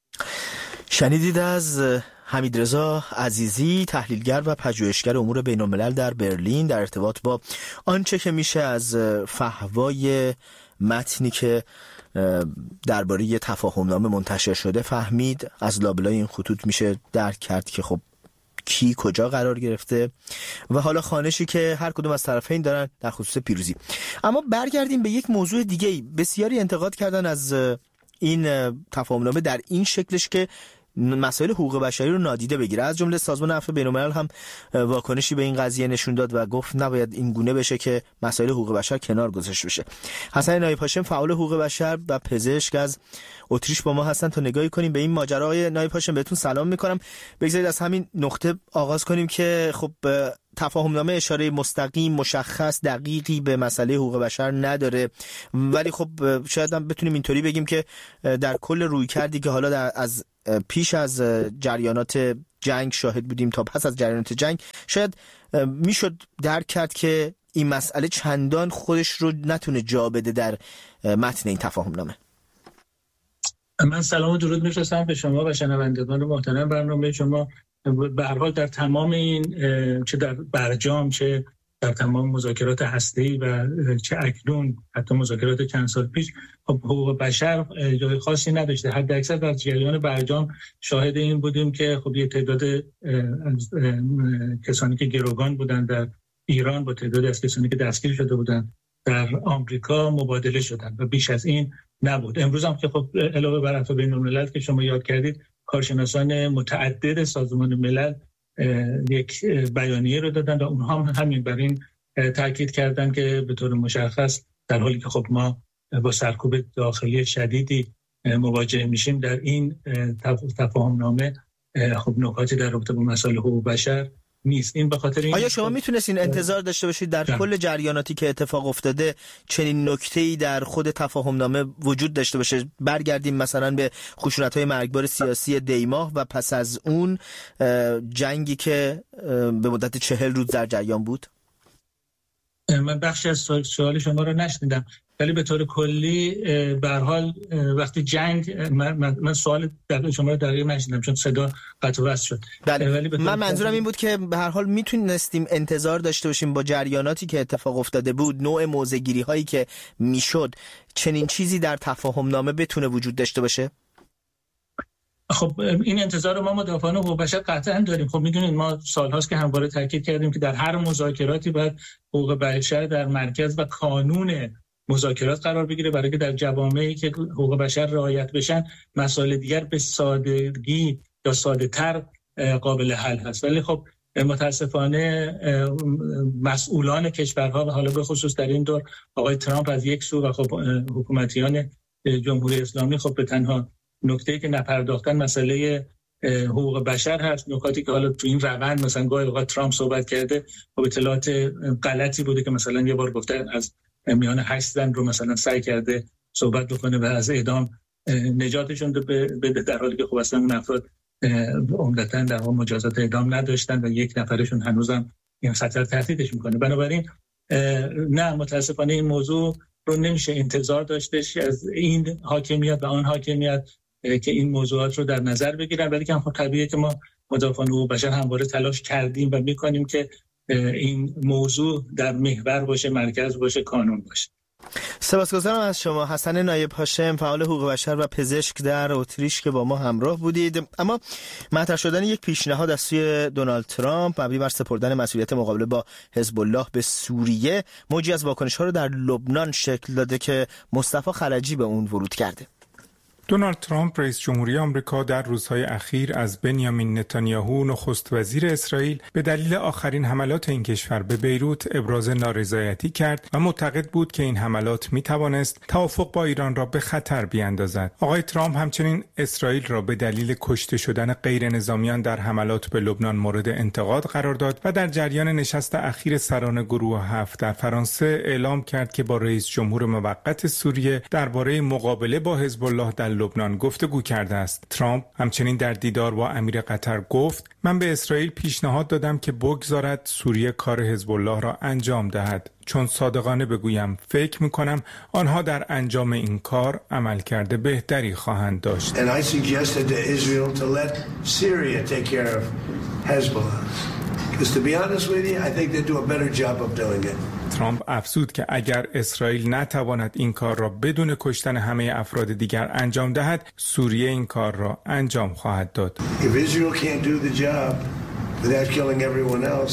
شنیدید از حمیدرضا عزیزی، تحلیلگر و پژوهشگر امور بین‌الملل در برلین، در ارتباط با آنچه که میشه از فحوای متنی که درباره تفاهمنامه منتشر شده فهمید. از لابلای این خطوط میشه درک کرد که خب کی کجا قرار گرفته و حالا خوانشی که هر کدوم از طرفین دارن در خصوص پیروزی. اما برگردیم به یک موضوع دیگه. بسیاری انتقاد کردن از این تفاهمنامه در این شکلش که مسائل حقوق بشری رو نادیده بگیره. از جمله سازمان عفو بین‌الملل هم واکنشی به این قضیه نشون داد و گفت نباید این گونه بشه که مسائل حقوق بشر کنار گذاشته بشه. حسن نایب هاشم فعال حقوق بشر و پزشک از اتریش با ما هستن تا نگاهی کنیم به این ماجرا. آقای نایب هاشم بهتون سلام میکنم. بگذارید از همین نقطه آغاز کنیم که خب تفاهمنامه اشاره مستقیم مشخص دقیقی به مسئله حقوق بشر نداره، ولی خب شاید هم بتونیم اینطوری بگیم که در کل رویکردی که حالا در از پیش از جریانات جنگ شاهد بودیم تا پس از جریانات جنگ، شاید میشد درک کرد که این مسئله چندان خودش رو نتونه جا بده در متن این تفاهمنامه. من سلام و درود میفرستم به شما و شنوندگان محترم برنامه شما. به هر حال در تمام این چه در برجام چه در تمام مذاکرات هسته‌ای و چه اکنون حتی مذاکرات چند سال پیش حقوق بشر جای خاصی نداشته. حد اکثر در جریان برجام شاهد این بودیم که خب یه تعداد از کسانی که گروگان بودن در ایران با تعدادی از کسانی که دستگیر شده بودن در آمریکا مبادله شدن و بیش از این نبود. امروز هم که خب علاوه بر عفو بین‌الملل که شما یاد کردید، کارشناسان متعدد سازمان ملل یک بیانیه رو دادن و اونها هم همین بر این تاکید کردن که به طور مشخص در حالی که خب ما با سرکوب داخلی شدیدی مواجه میشیم، در این تفاهمنامه خب نکاتی در رابطه با مسائل حقوق بشر نیست. این به خاطر این آیا شما میتونستین انتظار داشته باشید در کل جریاناتی که اتفاق افتاده چنین نکته‌ای در خود تفاهمنامه وجود داشته باشه؟ برگردیم مثلا به خشونت‌های مرگبار سیاسی دیماه و پس از اون جنگی که به مدت چهل روز در جریان بود. من بخشی از سوال شما رو نشنیدم، ولی به طور کلی به هر حال وقتی جنگ من, من سوال دقیق شما رو دقیق نشیدم چون صدا قطع و وصل شد. بله. ولی من منظورم این بود که به هر حال میتونستیم انتظار داشته باشیم با جریاناتی که اتفاق افتاده بود، نوع موضع‌گیری هایی که میشد، چنین چیزی در تفاهمنامه بتونه وجود داشته باشه؟ خب این انتظار ما مدافعان حقوق بشر قطعا داریم. خب میدونید ما سالهاست که همواره تاکید کردیم که در هر مذاکراتی باید حقوق بشر در مرکز و کانون مذاکرات قرار بگیره، برای که در جوامعی که حقوق بشر رعایت بشن مسائل دیگر به سادگی یا ساده‌تر قابل حل هست. ولی خب متاسفانه مسئولان کشورها و حالا به خصوص در این دور آقای ترامپ از یک سو و خب حکومتیان جمهوری اسلامی خب به تنها نکته‌ای که نپرداختن مسئله حقوق بشر هست. نکاتی که حالا تو این روند مثلا گاهی اوقات ترامپ صحبت کرده خب اطلاعات غلطی بوده که مثلا یه بار گفته از میان هشت زن رو مثلا سعی کرده صحبت بکنه و از اعدام نجاتشون بده، در حالی که خب اصلا اون افراد عمدتاً در واقع مجازات اعدام نداشتن و یک نفرشون هنوزم این خطر تهدیدش میکنه. بنابراین نه، متاسفانه این موضوع رو نمیشه انتظار داشتش از این حاکمیت و آن حاکمیت که این موضوعات رو در نظر بگیرن، ولی که خب طبیعیه که ما مدافعان حقوق بشر همواره تلاش کردیم و میکنیم که این موضوع در محور باشه، مرکز باشه، کانون باشه. سپاسگزارم از شما حسن نایب هاشم، فعال حقوق بشر و پزشک در اتریش که با ما همراه بودید. اما مطرح شدن یک پیشنهاد از سوی دونالد ترامپ مبنی بر سپردن مسئولیت مقابله با حزب الله به سوریه موجی از واکنش‌ها رو در لبنان شکل داده که مصطفی خلجی به اون ورود کرده. دونالد ترامپ رئیس جمهوری آمریکا در روزهای اخیر از بنیامین نتانیاهو نخست وزیر اسرائیل به دلیل آخرین حملات این کشور به بیروت ابراز نارضایتی کرد و معتقد بود که این حملات می توانست توافق با ایران را به خطر بیاندازد. آقای ترامپ همچنین اسرائیل را به دلیل کشته شدن غیر نظامیان در حملات به لبنان مورد انتقاد قرار داد و در جریان نشست اخیر سران گروه هفت در فرانسه اعلام کرد که با رئیس جمهور موقت سوریه درباره مقابله با حزب الله در لبنان گفتگو کرده است. ترامپ همچنین در دیدار با امیر قطر گفت: من به اسرائیل پیشنهاد دادم که بگذارد سوریه کار حزب الله را انجام دهد، چون صادقانه بگویم فکر می‌کنم آنها در انجام این کار عملکرد بهتری خواهند داشت. And I suggested to Israel to let Syria take care of Hezbollah. Because to be honest with you, I think they do a better job of doing it. ترامپ افزود که اگر اسرائیل نتواند این کار را بدون کشتن همه افراد دیگر انجام دهد، سوریه این کار را انجام خواهد داد. If Israel can't do the job, without killing everyone else,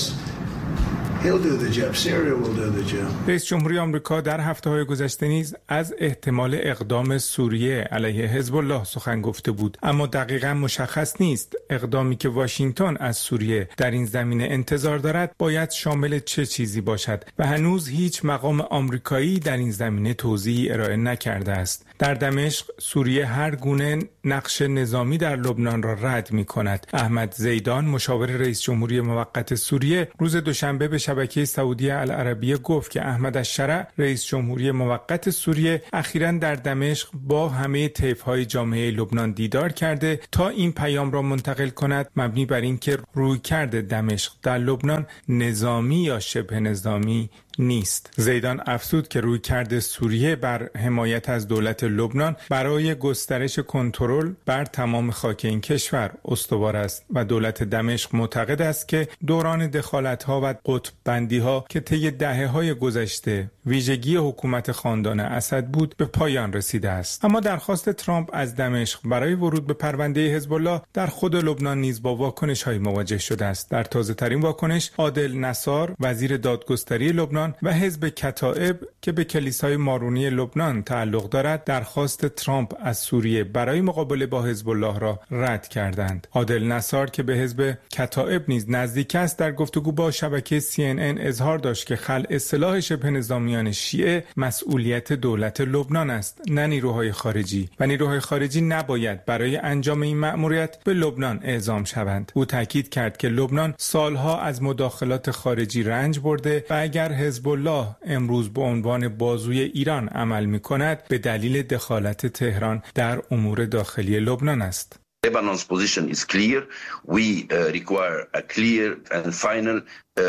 he'll do the job. Syria will do the job. رئیس جمهوری آمریکا در هفته‌های گذشته نیز از احتمال اقدام سوریه علیه حزب الله سخن گفته بود، اما دقیقاً مشخص نیست اقدامی که واشنگتن از سوریه در این زمینه انتظار دارد باید شامل چه چیزی باشد و هنوز هیچ مقام آمریکایی در این زمینه توضیحی ارائه نکرده است. در دمشق سوریه هر گونه نقش نظامی در لبنان را رد می‌کند. احمد زیدان مشاور رئیس جمهوری موقت سوریه روز دوشنبه به شبکه سعودی العربیه گفت که احمد الشرع رئیس جمهوری موقت سوریه اخیراً در دمشق با همه طیف‌های جامعه لبنان دیدار کرده تا این پیام را منتقل کند مبنی بر اینکه رویکرد دمشق در لبنان نظامی یا شبه نظامی نیست. زیدان افزود که رویکرد سوریه بر حمایت از دولت لبنان برای گسترش کنترل بر تمام خاک این کشور استوار است و دولت دمشق معتقد است که دوران دخالت‌ها و قطب‌بندی‌ها که طی دهه‌های گذشته ویژگی حکومت خاندان اسد بود به پایان رسیده است. اما درخواست ترامپ از دمشق برای ورود به پرونده حزب الله در خود لبنان نیز با واکنش‌های مواجه شده است. در تازه‌ترین واکنش عادل نصار وزیر دادگستری لبنان و حزب کتائب که به کلیسای مارونی لبنان تعلق دارد درخواست ترامپ از سوریه برای مقابله با حزب الله را رد کردند. عادل نصار که به حزب کتائب نیز نزدیک است در گفتگو با شبکه سی ان ان اظهار داشت که خلع سلاح شبه نظامیان شیعه مسئولیت دولت لبنان است نه نیروهای خارجی و نیروهای خارجی نباید برای انجام این مأموریت به لبنان اعزام شوند. او تاکید کرد که لبنان سالها از مداخلات خارجی رنج برده و اگر حزب الله امروز به عنوان بازوی ایران عمل می‌کند به دلیل دخالت تهران در امور داخلی لبنان است. Lebanon's position is clear. We uh, require a clear and final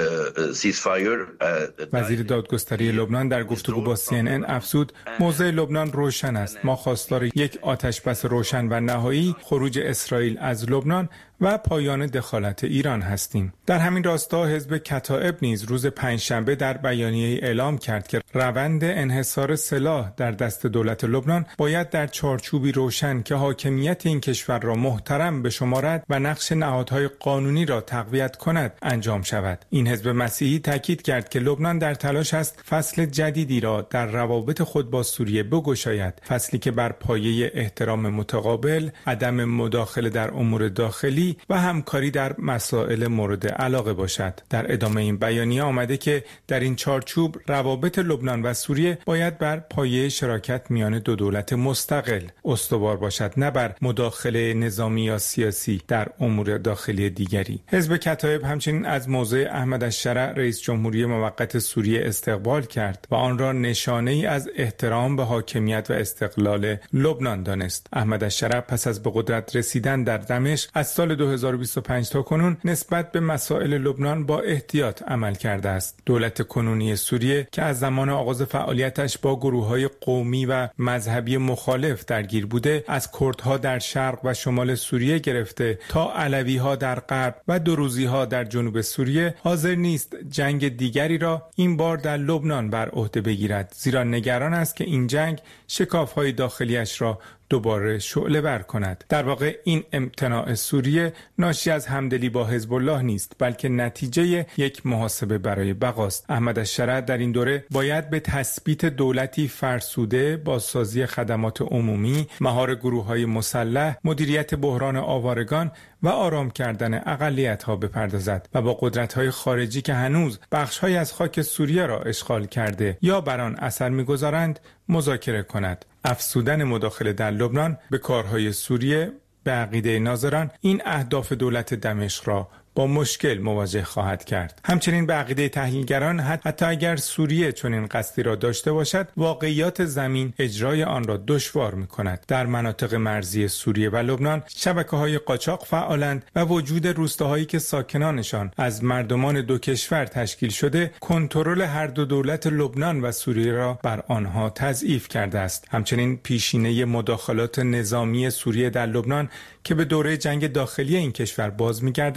وزیر دادگستری لبنان در گفتگو با سی ان ان افزود موضع لبنان روشن است. ما خواستار یک آتشبس روشن و نهایی خروج اسرائیل از لبنان و پایان دخالت ایران هستیم. در همین راستا حزب کتائب نیز روز پنجشنبه در بیانیه اعلام کرد که روند انحصار سلاح در دست دولت لبنان باید در چارچوبی روشن که حاکمیت این کشور را محترم بشمارد و نقش نهادهای قانونی را تقویت کند انجام شود. این حزب مسیحی تاکید کرد که لبنان در تلاش است فصل جدیدی را در روابط خود با سوریه بگشاید، فصلی که بر پایه احترام متقابل، عدم مداخله در امور داخلی و همکاری در مسائل مورد علاقه باشد. در ادامه این بیانیه آمده که در این چارچوب روابط لبنان و سوریه باید بر پایه شراکت میان دو دولت مستقل استوار باشد، نه بر مداخله نظامی یا سیاسی در امور داخلی دیگری. حزب کتائب همچنین از موضع احمد الشرع رئیس جمهوری موقت سوریه استقبال کرد و آن را نشانه ای از احترام به حاکمیت و استقلال لبنان دانست. احمد الشرع پس از به قدرت رسیدن در دمشق از سال دو هزار و بیست و پنج تا کنون نسبت به مسائل لبنان با احتیاط عمل کرده است. دولت کنونی سوریه که از زمان آغاز فعالیتش با گروه‌های قومی و مذهبی مخالف درگیر بوده، از کردها در شرق و شمال سوریه گرفته تا علوی‌ها در غرب و دروزی‌ها در جنوب سوریه، حاضر نیست جنگ دیگری را این بار در لبنان بر عهده بگیرد، زیرا نگران است که این جنگ شکاف‌های داخلیش را دوباره شعله ور کند. در واقع این امتناع سوریه ناشی از همدلی با حزب الله نیست، بلکه نتیجه یک محاسبه برای بقاست. احمد الشرع در این دوره باید به تثبیت دولتی فرسوده، بازسازی خدمات عمومی، مهار گروه‌های مسلح، مدیریت بحران آوارگان و آرام کردن اقلیت‌ها بپردازد و با قدرت‌های خارجی که هنوز بخش‌هایی از خاک سوریه را اشغال کرده یا بر آن اثر می‌گذارند مذاکره کند. افزودن مداخله در لبنان به کارهای سوریه به عقیده ناظران این اهداف دولت دمشق را با مشکل مواجه خواهد کرد. همچنین به عقیده تحلیلگران حتی اگر سوریه چنین قصدی را داشته باشد، واقعیات زمین اجرای آن را دشوار می‌کند. در مناطق مرزی سوریه و لبنان شبکه‌های قاچاق فعالند و وجود روستاهایی که ساکنانشان از مردمان دو کشور تشکیل شده، کنترل هر دو دولت لبنان و سوریه را بر آنها تضعیف کرده است. همچنین پیشینه مداخلات نظامی سوریه در لبنان که به دوره جنگ داخلی این کشور باز می‌گردد، خاطر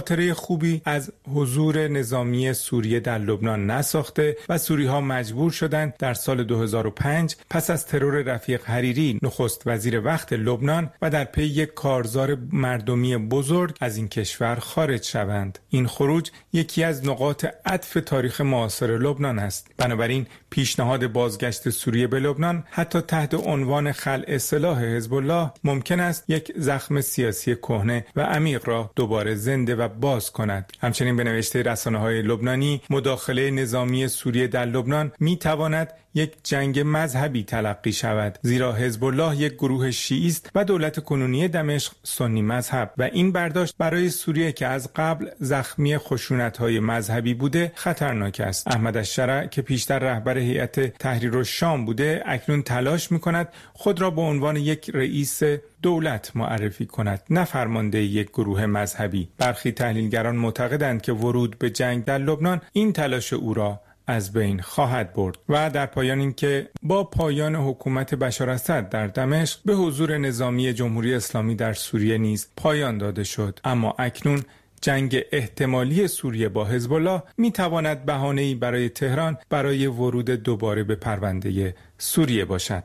خاطره خوبی از حضور نظامی سوریه در لبنان نساخته و سوری‌ها مجبور شدند در سال دو هزار و پنج پس از ترور رفیق حریری نخست وزیر وقت لبنان و در پی یک کارزار مردمی بزرگ از این کشور خارج شوند. این خروج یکی از نقاط عطف تاریخ معاصر لبنان است. بنابراین پیشنهاد بازگشت سوریه به لبنان حتی تحت عنوان خلع سلاح حزب الله ممکن است یک زخم سیاسی کهنه و عمیق را دوباره زنده و باز کند. همچنین به نوشته رسانه‌های لبنانی مداخله نظامی سوریه در لبنان می تواند یک جنگ مذهبی تلقی شود، زیرا حزب الله یک گروه شیعی است و دولت کنونی دمشق سنی مذهب و این برداشت برای سوریه که از قبل زخمی خشونت‌های مذهبی بوده خطرناک است. احمد الشرع که پیشتر رهبر هیئت تحریر الشام بوده اکنون تلاش می‌کند خود را به عنوان یک رئیس دولت معرفی کند، نه فرمانده یک گروه مذهبی. برخی تحلیلگران معتقدند که ورود به جنگ در لبنان این تلاش او را از بین خواهد برد و در پایان این که با پایان حکومت بشار اسد در دمشق به حضور نظامی جمهوری اسلامی در سوریه نیز پایان داده شد. اما اکنون جنگ احتمالی سوریه با حزب الله می تواند بهانه‌ای برای تهران برای ورود دوباره به پرونده سوریه باشد.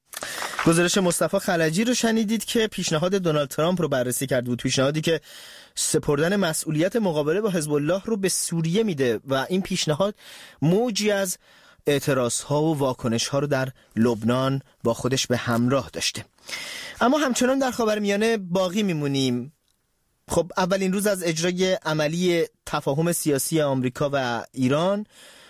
گزارش مصطفی خلجی رو شنیدید که پیشنهاد دونالد ترامپ رو بررسی کرد بود، پیشنهادی که سپردن مسئولیت مقابله با حزب الله رو به سوریه میده و این پیشنهاد موجی از اعتراضها و واکنش‌ها رو در لبنان با خودش به همراه داشته. اما همچنان در خاورمیانه باقی میمونیم. خب اولین روز از اجرای عملی تفاهم سیاسی آمریکا و ایران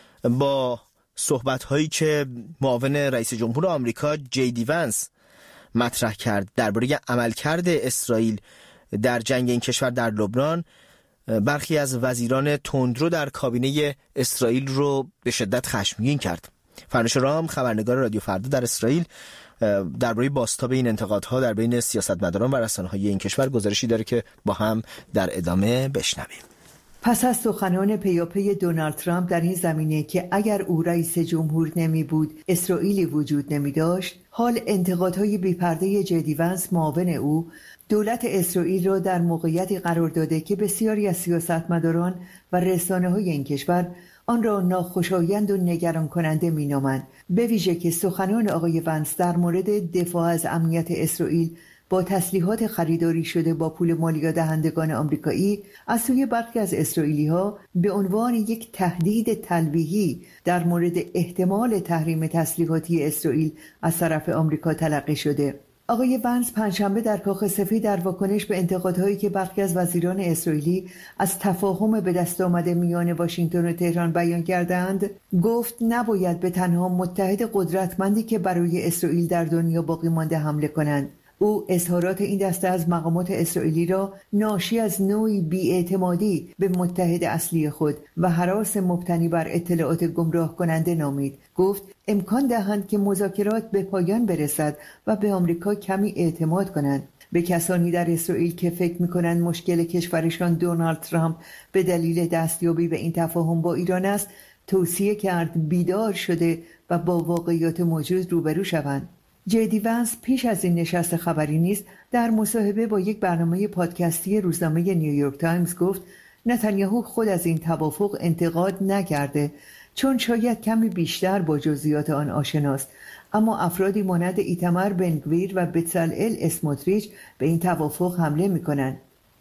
با صحبت‌هایی که معاون رئیس جمهور آمریکا جی دی ونس مطرح کرد درباره عملکرد اسرائیل در جنگ این کشور در لبنان، برخی از وزیران تندرو در کابینه اسرائیل رو به شدت خشمگین کرد. فرنوش رام، خبرنگار رادیو فردا در اسرائیل، درباره بازتاب این انتقادها در بین سیاستمداران و رسانه‌های این کشور گزارشی داره که با هم در ادامه بشنویم. پس از سخنان پیاپی دونالد ترامپ در این زمینه که اگر او رئیس جمهور نمی بود اسرائیلی وجود نمی داشت، حال انتقادهای بی‌پرده جی دی ونس معاون او دولت اسرائیل را در موقعیتی قرار داده که بسیاری از سیاستمداران و رسانه‌های این کشور آن را ناخوشایند و نگران کننده می‌نامند، به ویژه که سخنان آقای ونس در مورد دفاع از امنیت اسرائیل با تسلیحات خریداری شده با پول مالیات دهندگان آمریکایی از سوی برخی از اسرائیلی‌ها به عنوان یک تهدید تلویحی در مورد احتمال تحریم تسلیحاتی اسرائیل از طرف آمریکا تلقی شده. آقای ونس پنجشنبه در کاخ سفید در واکنش به انتقادهایی که برخی از وزیران اسرائیلی از تفاهم به دست آمده میان واشنگتن و تهران بیان کردند، گفت نباید به تنها متحد قدرتمندی که برای اسرائیل در دنیا باقی مانده حمله کنند. او اظهارات این دسته از مقامات اسرائیلی را ناشی از نوعی بی‌اعتمادی به متحد اصلی خود و هراس مبتنی بر اطلاعات گمراه کننده نامید. گفت امکان دهند که مذاکرات به پایان برسد و به آمریکا کمی اعتماد کنند. به کسانی در اسرائیل که فکر می‌کنند مشکل کشورشان دونالد ترامپ به دلیل دستیابی به این تفاهم با ایران است، توصیه کرد بیدار شده و با واقعیات موجود روبرو شوند. جی دی ونس پیش از این نشست خبری نیز در مصاحبه با یک برنامه پادکستی روزنامه نیویورک تایمز گفت نتانیاهو خود از این توافق انتقاد نکرده چون شاید کمی بیشتر با جزئیات آن آشناست، اما افرادی مانند ایتمر بنگویر و بצلئل اسموتریچ به این توافق حمله می‌کنند.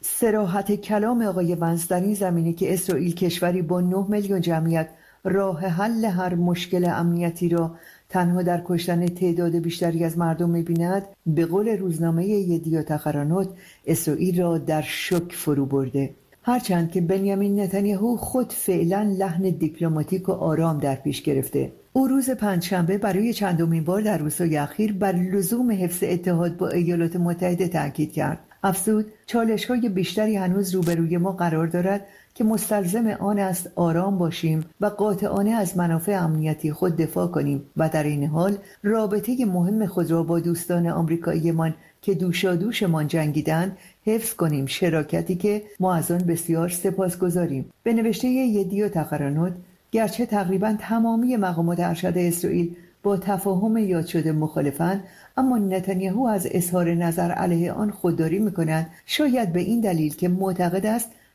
صراحت کلام آقای ونس در این زمینه که اسرائیل کشوری با نه میلیون جمعیت راه حل هر مشکل امنیتی را تنها در کشتن تعداد بیشتری از مردم می‌بیند، به قول روزنامه یدیوت اخرانوت اسرائیل را در شوک فرو برده. هرچند که بنیامین نتانیاهو خود فعلا لحن دیپلماتیک و آرام در پیش گرفته. او روز پنجشنبه برای چندمین بار در روزهای اخیر بر لزوم حفظ اتحاد با ایالات متحده تاکید کرد. افزود چالش‌های بیشتری هنوز روبروی ما قرار دارد که مستلزم آن است آرام باشیم و قاطعانه از منافع امنیتی خود دفاع کنیم و در این حال رابطه مهم خود را با دوستان آمریکاییمان که دوشادوشمان جنگیدند حفظ کنیم، شراکتی که ما از آن بسیار سپاسگزاریم. به نوشته یدیوت اخرانوت، گرچه تقریبا تمامی مقامات ارشد اسرائیل با تفاهم یاد شده مخالفند، اما نتانیاهو از اظهار نظر علیه آن خودداری می‌کند، شاید به این دلیل که معتقد است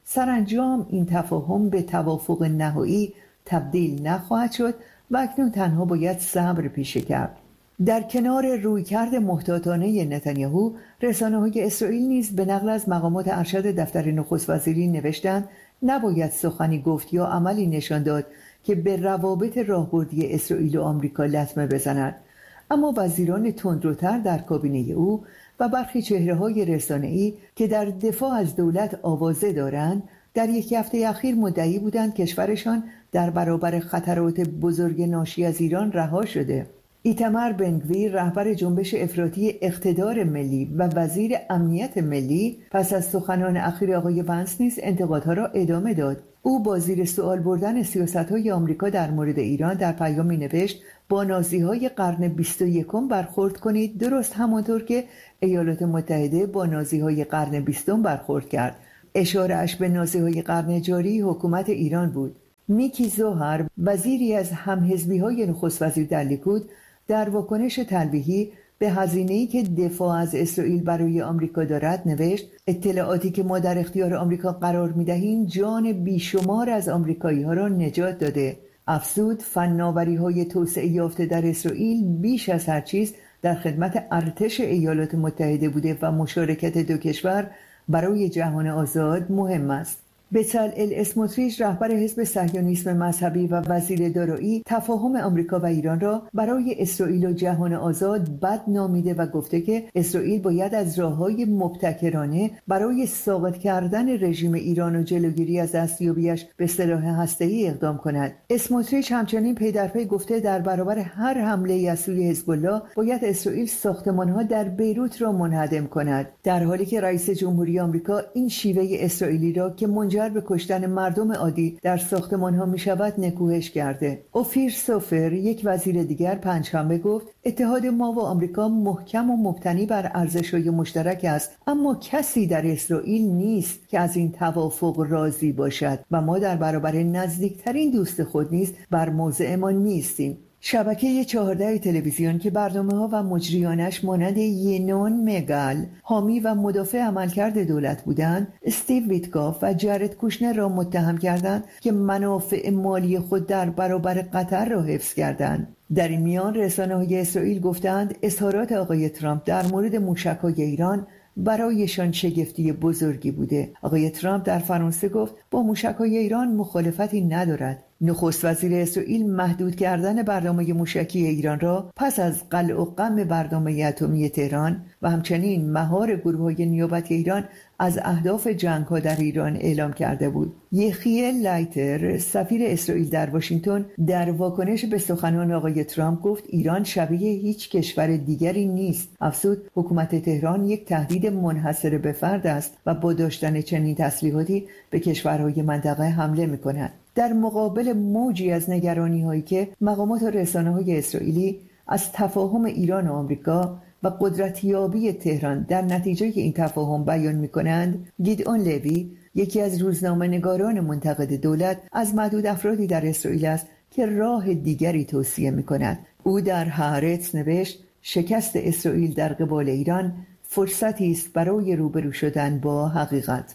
سرانجام این تفاهم به توافق نهایی تبدیل نخواهد شد و اکنون تنها باید صبر پیشه کرد. در کنار رویکرد محتاطانه نتانیاهو، رسانه‌های اسرائیل نیز به نقل از مقامات ارشد دفتر نخست وزیری نوشتند نباید سخنی گفت یا عملی نشان داد که به روابط راهبردی اسرائیل و آمریکا لطمه بزند. اما وزیران تندروتر در کابینه او و برخی چهره‌های رسانه‌ای که در دفاع از دولت آوازه دارند، در یک هفته اخیر مدعی بودند کشورشان در برابر خطرات بزرگ ناشی از ایران رها شده. ایتمر بنگویر، رهبر جنبش افراطی اقتدار ملی و وزیر امنیت ملی، پس از سخنان اخیر آقای ونس نیز انتقادها را ادامه داد. او با زیر سوال بردن سیاست‌های آمریکا در مورد ایران در پیامی نوشت با نازی‌های قرن بیست و یکم برخورد کنید، درست همانطور که ایالات متحده با نازی‌های قرن بیستم برخورد کرد. اشاره‌اش به نازی‌های قرن جاری حکومت ایران بود. میکی زوهر، وزیری از همحزبی‌های نخست وزیر در لیکود، در واکنش تلویحی به هزینه‌ای که دفاع از اسرائیل برای آمریکا دارد نوشت اطلاعاتی که ما در اختیار آمریکا قرار می‌دهیم جان بیشمار از آمریکایی‌ها را نجات داده. افزود فناوری‌های توسعه یافته در اسرائیل بیش از هر چیز در خدمت ارتش ایالات متحده بوده و مشارکت دو کشور برای جهان آزاد مهم است. بچلئیل اسموتریچ، رهبر حزب صهیونیسم مذهبی و وزیر دارایی، تفاهم آمریکا و ایران را برای اسرائیل و جهان آزاد بد نامیده و گفته که اسرائیل باید از راه‌های مبتکرانه برای ساقط کردن رژیم ایران و جلوگیری از دستیابیش به سلاح هسته‌ای اقدام کند. اسموتریچ همچنین پی در پی گفته در برابر هر حمله از سوی حزب الله باید اسرائیل ساختمان‌ها در بیروت را منهدم کند، در حالی که رئیس جمهوری آمریکا این شیوه اسرائیلی را که منجر به کشتن مردم عادی در ساختمان‌ها می‌شود نکوهش کرده. اوفیر سوفر، یک وزیر دیگر، پنجشنبه گفت اتحاد ما و آمریکا محکم و مبتنی بر ارزش‌های مشترک است، اما کسی در اسرائیل نیست که از این توافق راضی باشد و ما در برابر نزدیکترین دوست خود نیز بر موضع ما نیستیم. شبکه چهارده تلویزیون که برنامه‌ها و مجریانش مانند ینون مگال حامی و مدافع عملکرد دولت بودند، استیو ویتکاف و جارد کوشنر را متهم کردند که منافع مالی خود در برابر قطر را حفظ کردند. در این میان رسانه‌های اسرائیل گفتند اظهارات آقای ترامپ در مورد موشک‌های ایران برایشان شگفتی بزرگی بوده. آقای ترامپ در فرانسه گفت با موشک‌های ایران مخالفتی ندارد. نخست وزیر اسرائیل محدود کردن برنامه موشکی ایران را پس از قلع و قم برنامه اتمی تهران و همچنین مهار گروه‌های نیابتی ایران از اهداف جنگ‌ها در ایران اعلام کرده بود. یخیل لایتر، سفیر اسرائیل در واشنگتن، در واکنش به سخنان آقای ترامپ گفت ایران شبیه هیچ کشور دیگری نیست. افزود حکومت تهران یک تهدید منحصر به فرد است و با داشتن چنین تسلیحاتی به کشورهای منطقه حمله می‌کند. در مقابل موجی از نگرانی‌هایی که مقامات و رسانه‌های اسرائیلی از تفاهم ایران و آمریکا و قدرتیابی تهران در نتیجه این تفاهم بیان می‌کنند، گیدئون لوی، یکی از روزنامه‌نگاران منتقد دولت، از معدود افرادی در اسرائیل است که راه دیگری توصیه می‌کند. او در هارتز نوشت شکست اسرائیل در قبال ایران فرصتی است برای روبرو شدن با حقیقت.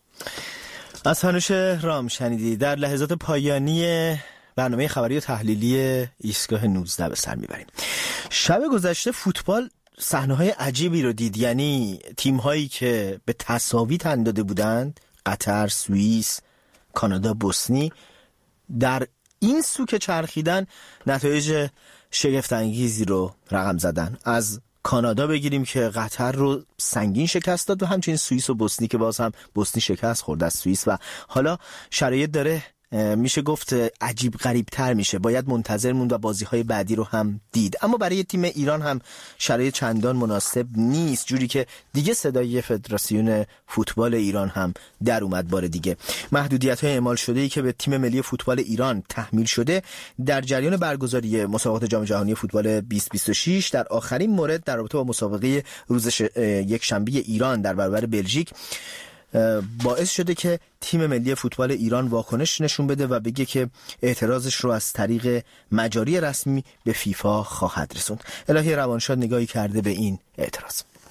از هانوش رام شنیدی. در لحظات پایانی برنامه خبری و تحلیلی ایستگاه نوزده به سر میبریم. شب گذشته فوتبال صحنه‌های عجیبی رو دید، یعنی تیم‌هایی که به تساوی تن داده بودند، قطر، سوئیس، کانادا، بوسنی، در این سو که چرخیدن نتایج شگفت‌انگیزی رو رقم زدن. از کانادا بگیریم که قطر رو سنگین شکست داد و همچنین سوئیس و بوسنی که باز هم بوسنی شکست خورد از سوئیس و حالا شرایط داره میشه گفت عجیب غریب تر میشه. باید منتظر موند و بازی های بعدی رو هم دید. اما برای تیم ایران هم شرایط چندان مناسب نیست، جوری که دیگه صدای فدراسیون فوتبال ایران هم در اومد. بار دیگه محدودیت های اعمال شده ای که به تیم ملی فوتبال ایران تحمیل شده در جریان برگزاری مسابقات جام جهانی فوتبال بیست بیست و شش در آخرین مورد در رابطه با مسابقه روز ش... یک شنبه ایران در برابر بلژیک باعث شده که تیم ملی فوتبال ایران واکنش نشون بده و بگه که اعتراضش رو از طریق مجاری رسمی به فیفا خواهد رسوند. الهی روانشاد نگاهی کرده به این اعتراض.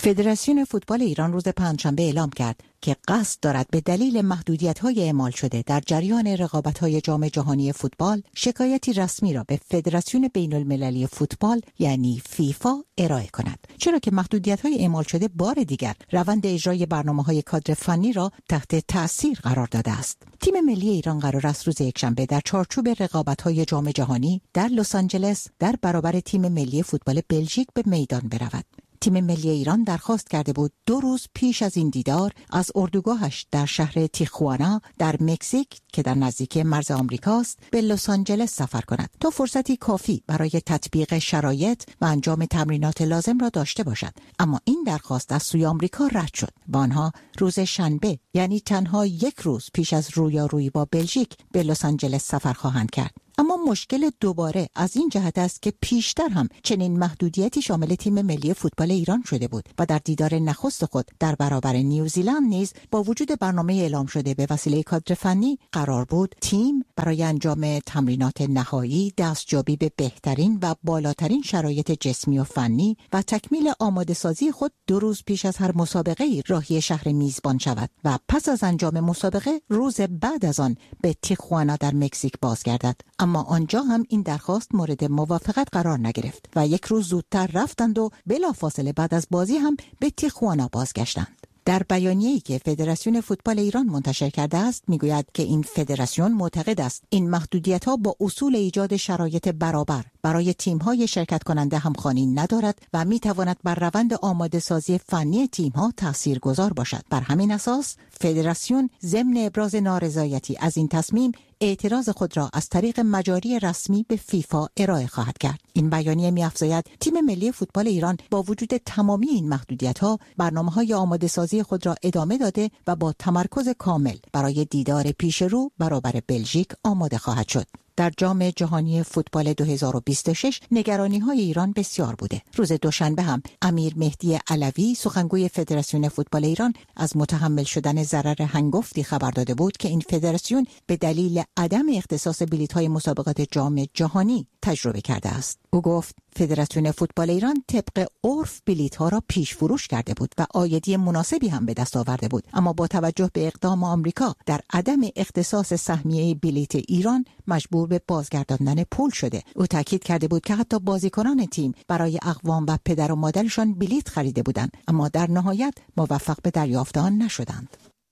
فدراسیون فوتبال ایران روز پنجشنبه اعلام کرد که قصد دارد به دلیل محدودیت‌های اعمال شده در جریان رقابت‌های جام جهانی فوتبال شکایتی رسمی را به فدراسیون بین‌المللی فوتبال یعنی فیفا ارائه کند، چرا که محدودیت‌های اعمال شده بار دیگر روند اجرای برنامه‌های کادر فنی را تحت تأثیر قرار داده است. تیم ملی ایران قرار است روز یکشنبه در چارچوب رقابت‌های جام جهانی در لس آنجلس در برابر تیم ملی فوتبال بلژیک به میدان برود. تیم ملی ایران درخواست کرده بود دو روز پیش از این دیدار از اردوگاهش در شهر تیخوانا در مکزیک که در نزدیکی مرز آمریکاست به لس آنجلس سفر کند تا فرصتی کافی برای تطبیق شرایط و انجام تمرینات لازم را داشته باشد. اما این درخواست از سوی آمریکا رد شد و آنها روز شنبه یعنی تنها یک روز پیش از رویارویی با بلژیک به لس آنجلس سفر خواهند کرد. اما مشکل دوباره از این جهت است که پیشتر هم چنین محدودیتی شامل تیم ملی فوتبال ایران شده بود و در دیدار نخست خود در برابر نیوزیلند نیز با وجود برنامه اعلام شده به وسیله کادر فنی قرار بود تیم برای انجام تمرینات نهایی دستیابی به بهترین و بالاترین شرایط جسمی و فنی و تکمیل آماده سازی خود دو روز پیش از هر مسابقه راهی شهر میزبان شود و پس از انجام مسابقه روز بعد از آن به تیخوانا در مکزیک بازگردد. اما آنجا هم این درخواست مورد موافقت قرار نگرفت و یک روز زودتر رفتند و بلافاصله بعد از بازی هم به تیخوانا بازگشتند. در بیانیه‌ای که فدراسیون فوتبال ایران منتشر کرده است میگوید که این فدراسیون معتقد است این محدودیت‌ها با اصول ایجاد شرایط برابر برای تیم‌های شرکت کننده همخوانی ندارد و می‌تواند بر روند آماده سازی فنی تیم‌ها تاثیرگذار باشد. بر همین اساس فدراسیون ضمن ابراز نارضایتی از این تصمیم اعتراض خود را از طریق مجاری رسمی به فیفا ارائه خواهد کرد. این بیانیه می‌افزاید تیم ملی فوتبال ایران با وجود تمامی این محدودیت‌ها برنامه‌های آماده سازی خود را ادامه داده و با تمرکز کامل برای دیدار پیشرو برابر بلژیک آماده خواهد شد. در جام جهانی فوتبال دو هزار و بیست و شش نگرانی‌های ایران بسیار بوده. روز دوشنبه هم امیر مهدی علوی سخنگوی فدراسیون فوتبال ایران از متحمل شدن ضرر هنگفتی خبر داده بود که این فدراسیون به دلیل عدم اختصاص بلیط‌های مسابقات جام جهانی تجربه کرده است. او گفت فدراسیون فوتبال ایران طبق عرف بلیط‌ها را پیش فروش کرده بود و عایدی مناسبی هم به دست آورده بود، اما با توجه به اقدام آمریکا در عدم اختصاص سهمیه بلیط ایران مجبور به بازگرداندن پول شده. او تاکید کرده بود که حتی بازیکنان تیم برای اقوام و پدر و مادرشان بلیط خریده بودند، اما در نهایت موفق به دریافت آن نشدند.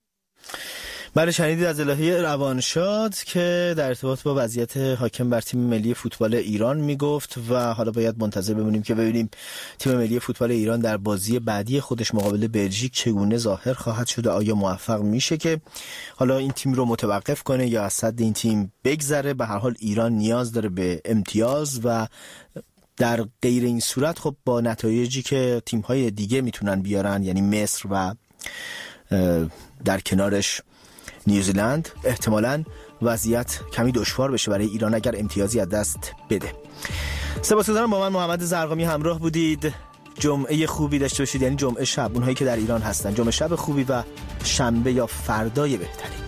بله، شنیدید از الهی روانشاد که در ارتباط با وضعیت حاکم بر تیم ملی فوتبال ایران میگفت و حالا باید منتظر بمونیم که ببینیم تیم ملی فوتبال ایران در بازی بعدی خودش مقابل بلژیک چگونه ظاهر خواهد شد، آیا موفق میشه که حالا این تیم رو متوقف کنه یا از حد این تیم بگذره. به هر حال ایران نیاز داره به امتیاز و در غیر این صورت خب با نتایجی که تیم‌های دیگه میتونن بیارن یعنی مصر و در کنارش نیوزیلند احتمالاً وضعیت کمی دشوار بشه برای ایران اگر امتیازی از دست بده. سپاسگزارم با من محمد زرقامی همراه بودید. جمعه خوبی داشته باشید، یعنی جمعه شب، اونهایی که در ایران هستن جمعه شب خوبی و شنبه یا فردای بهتری.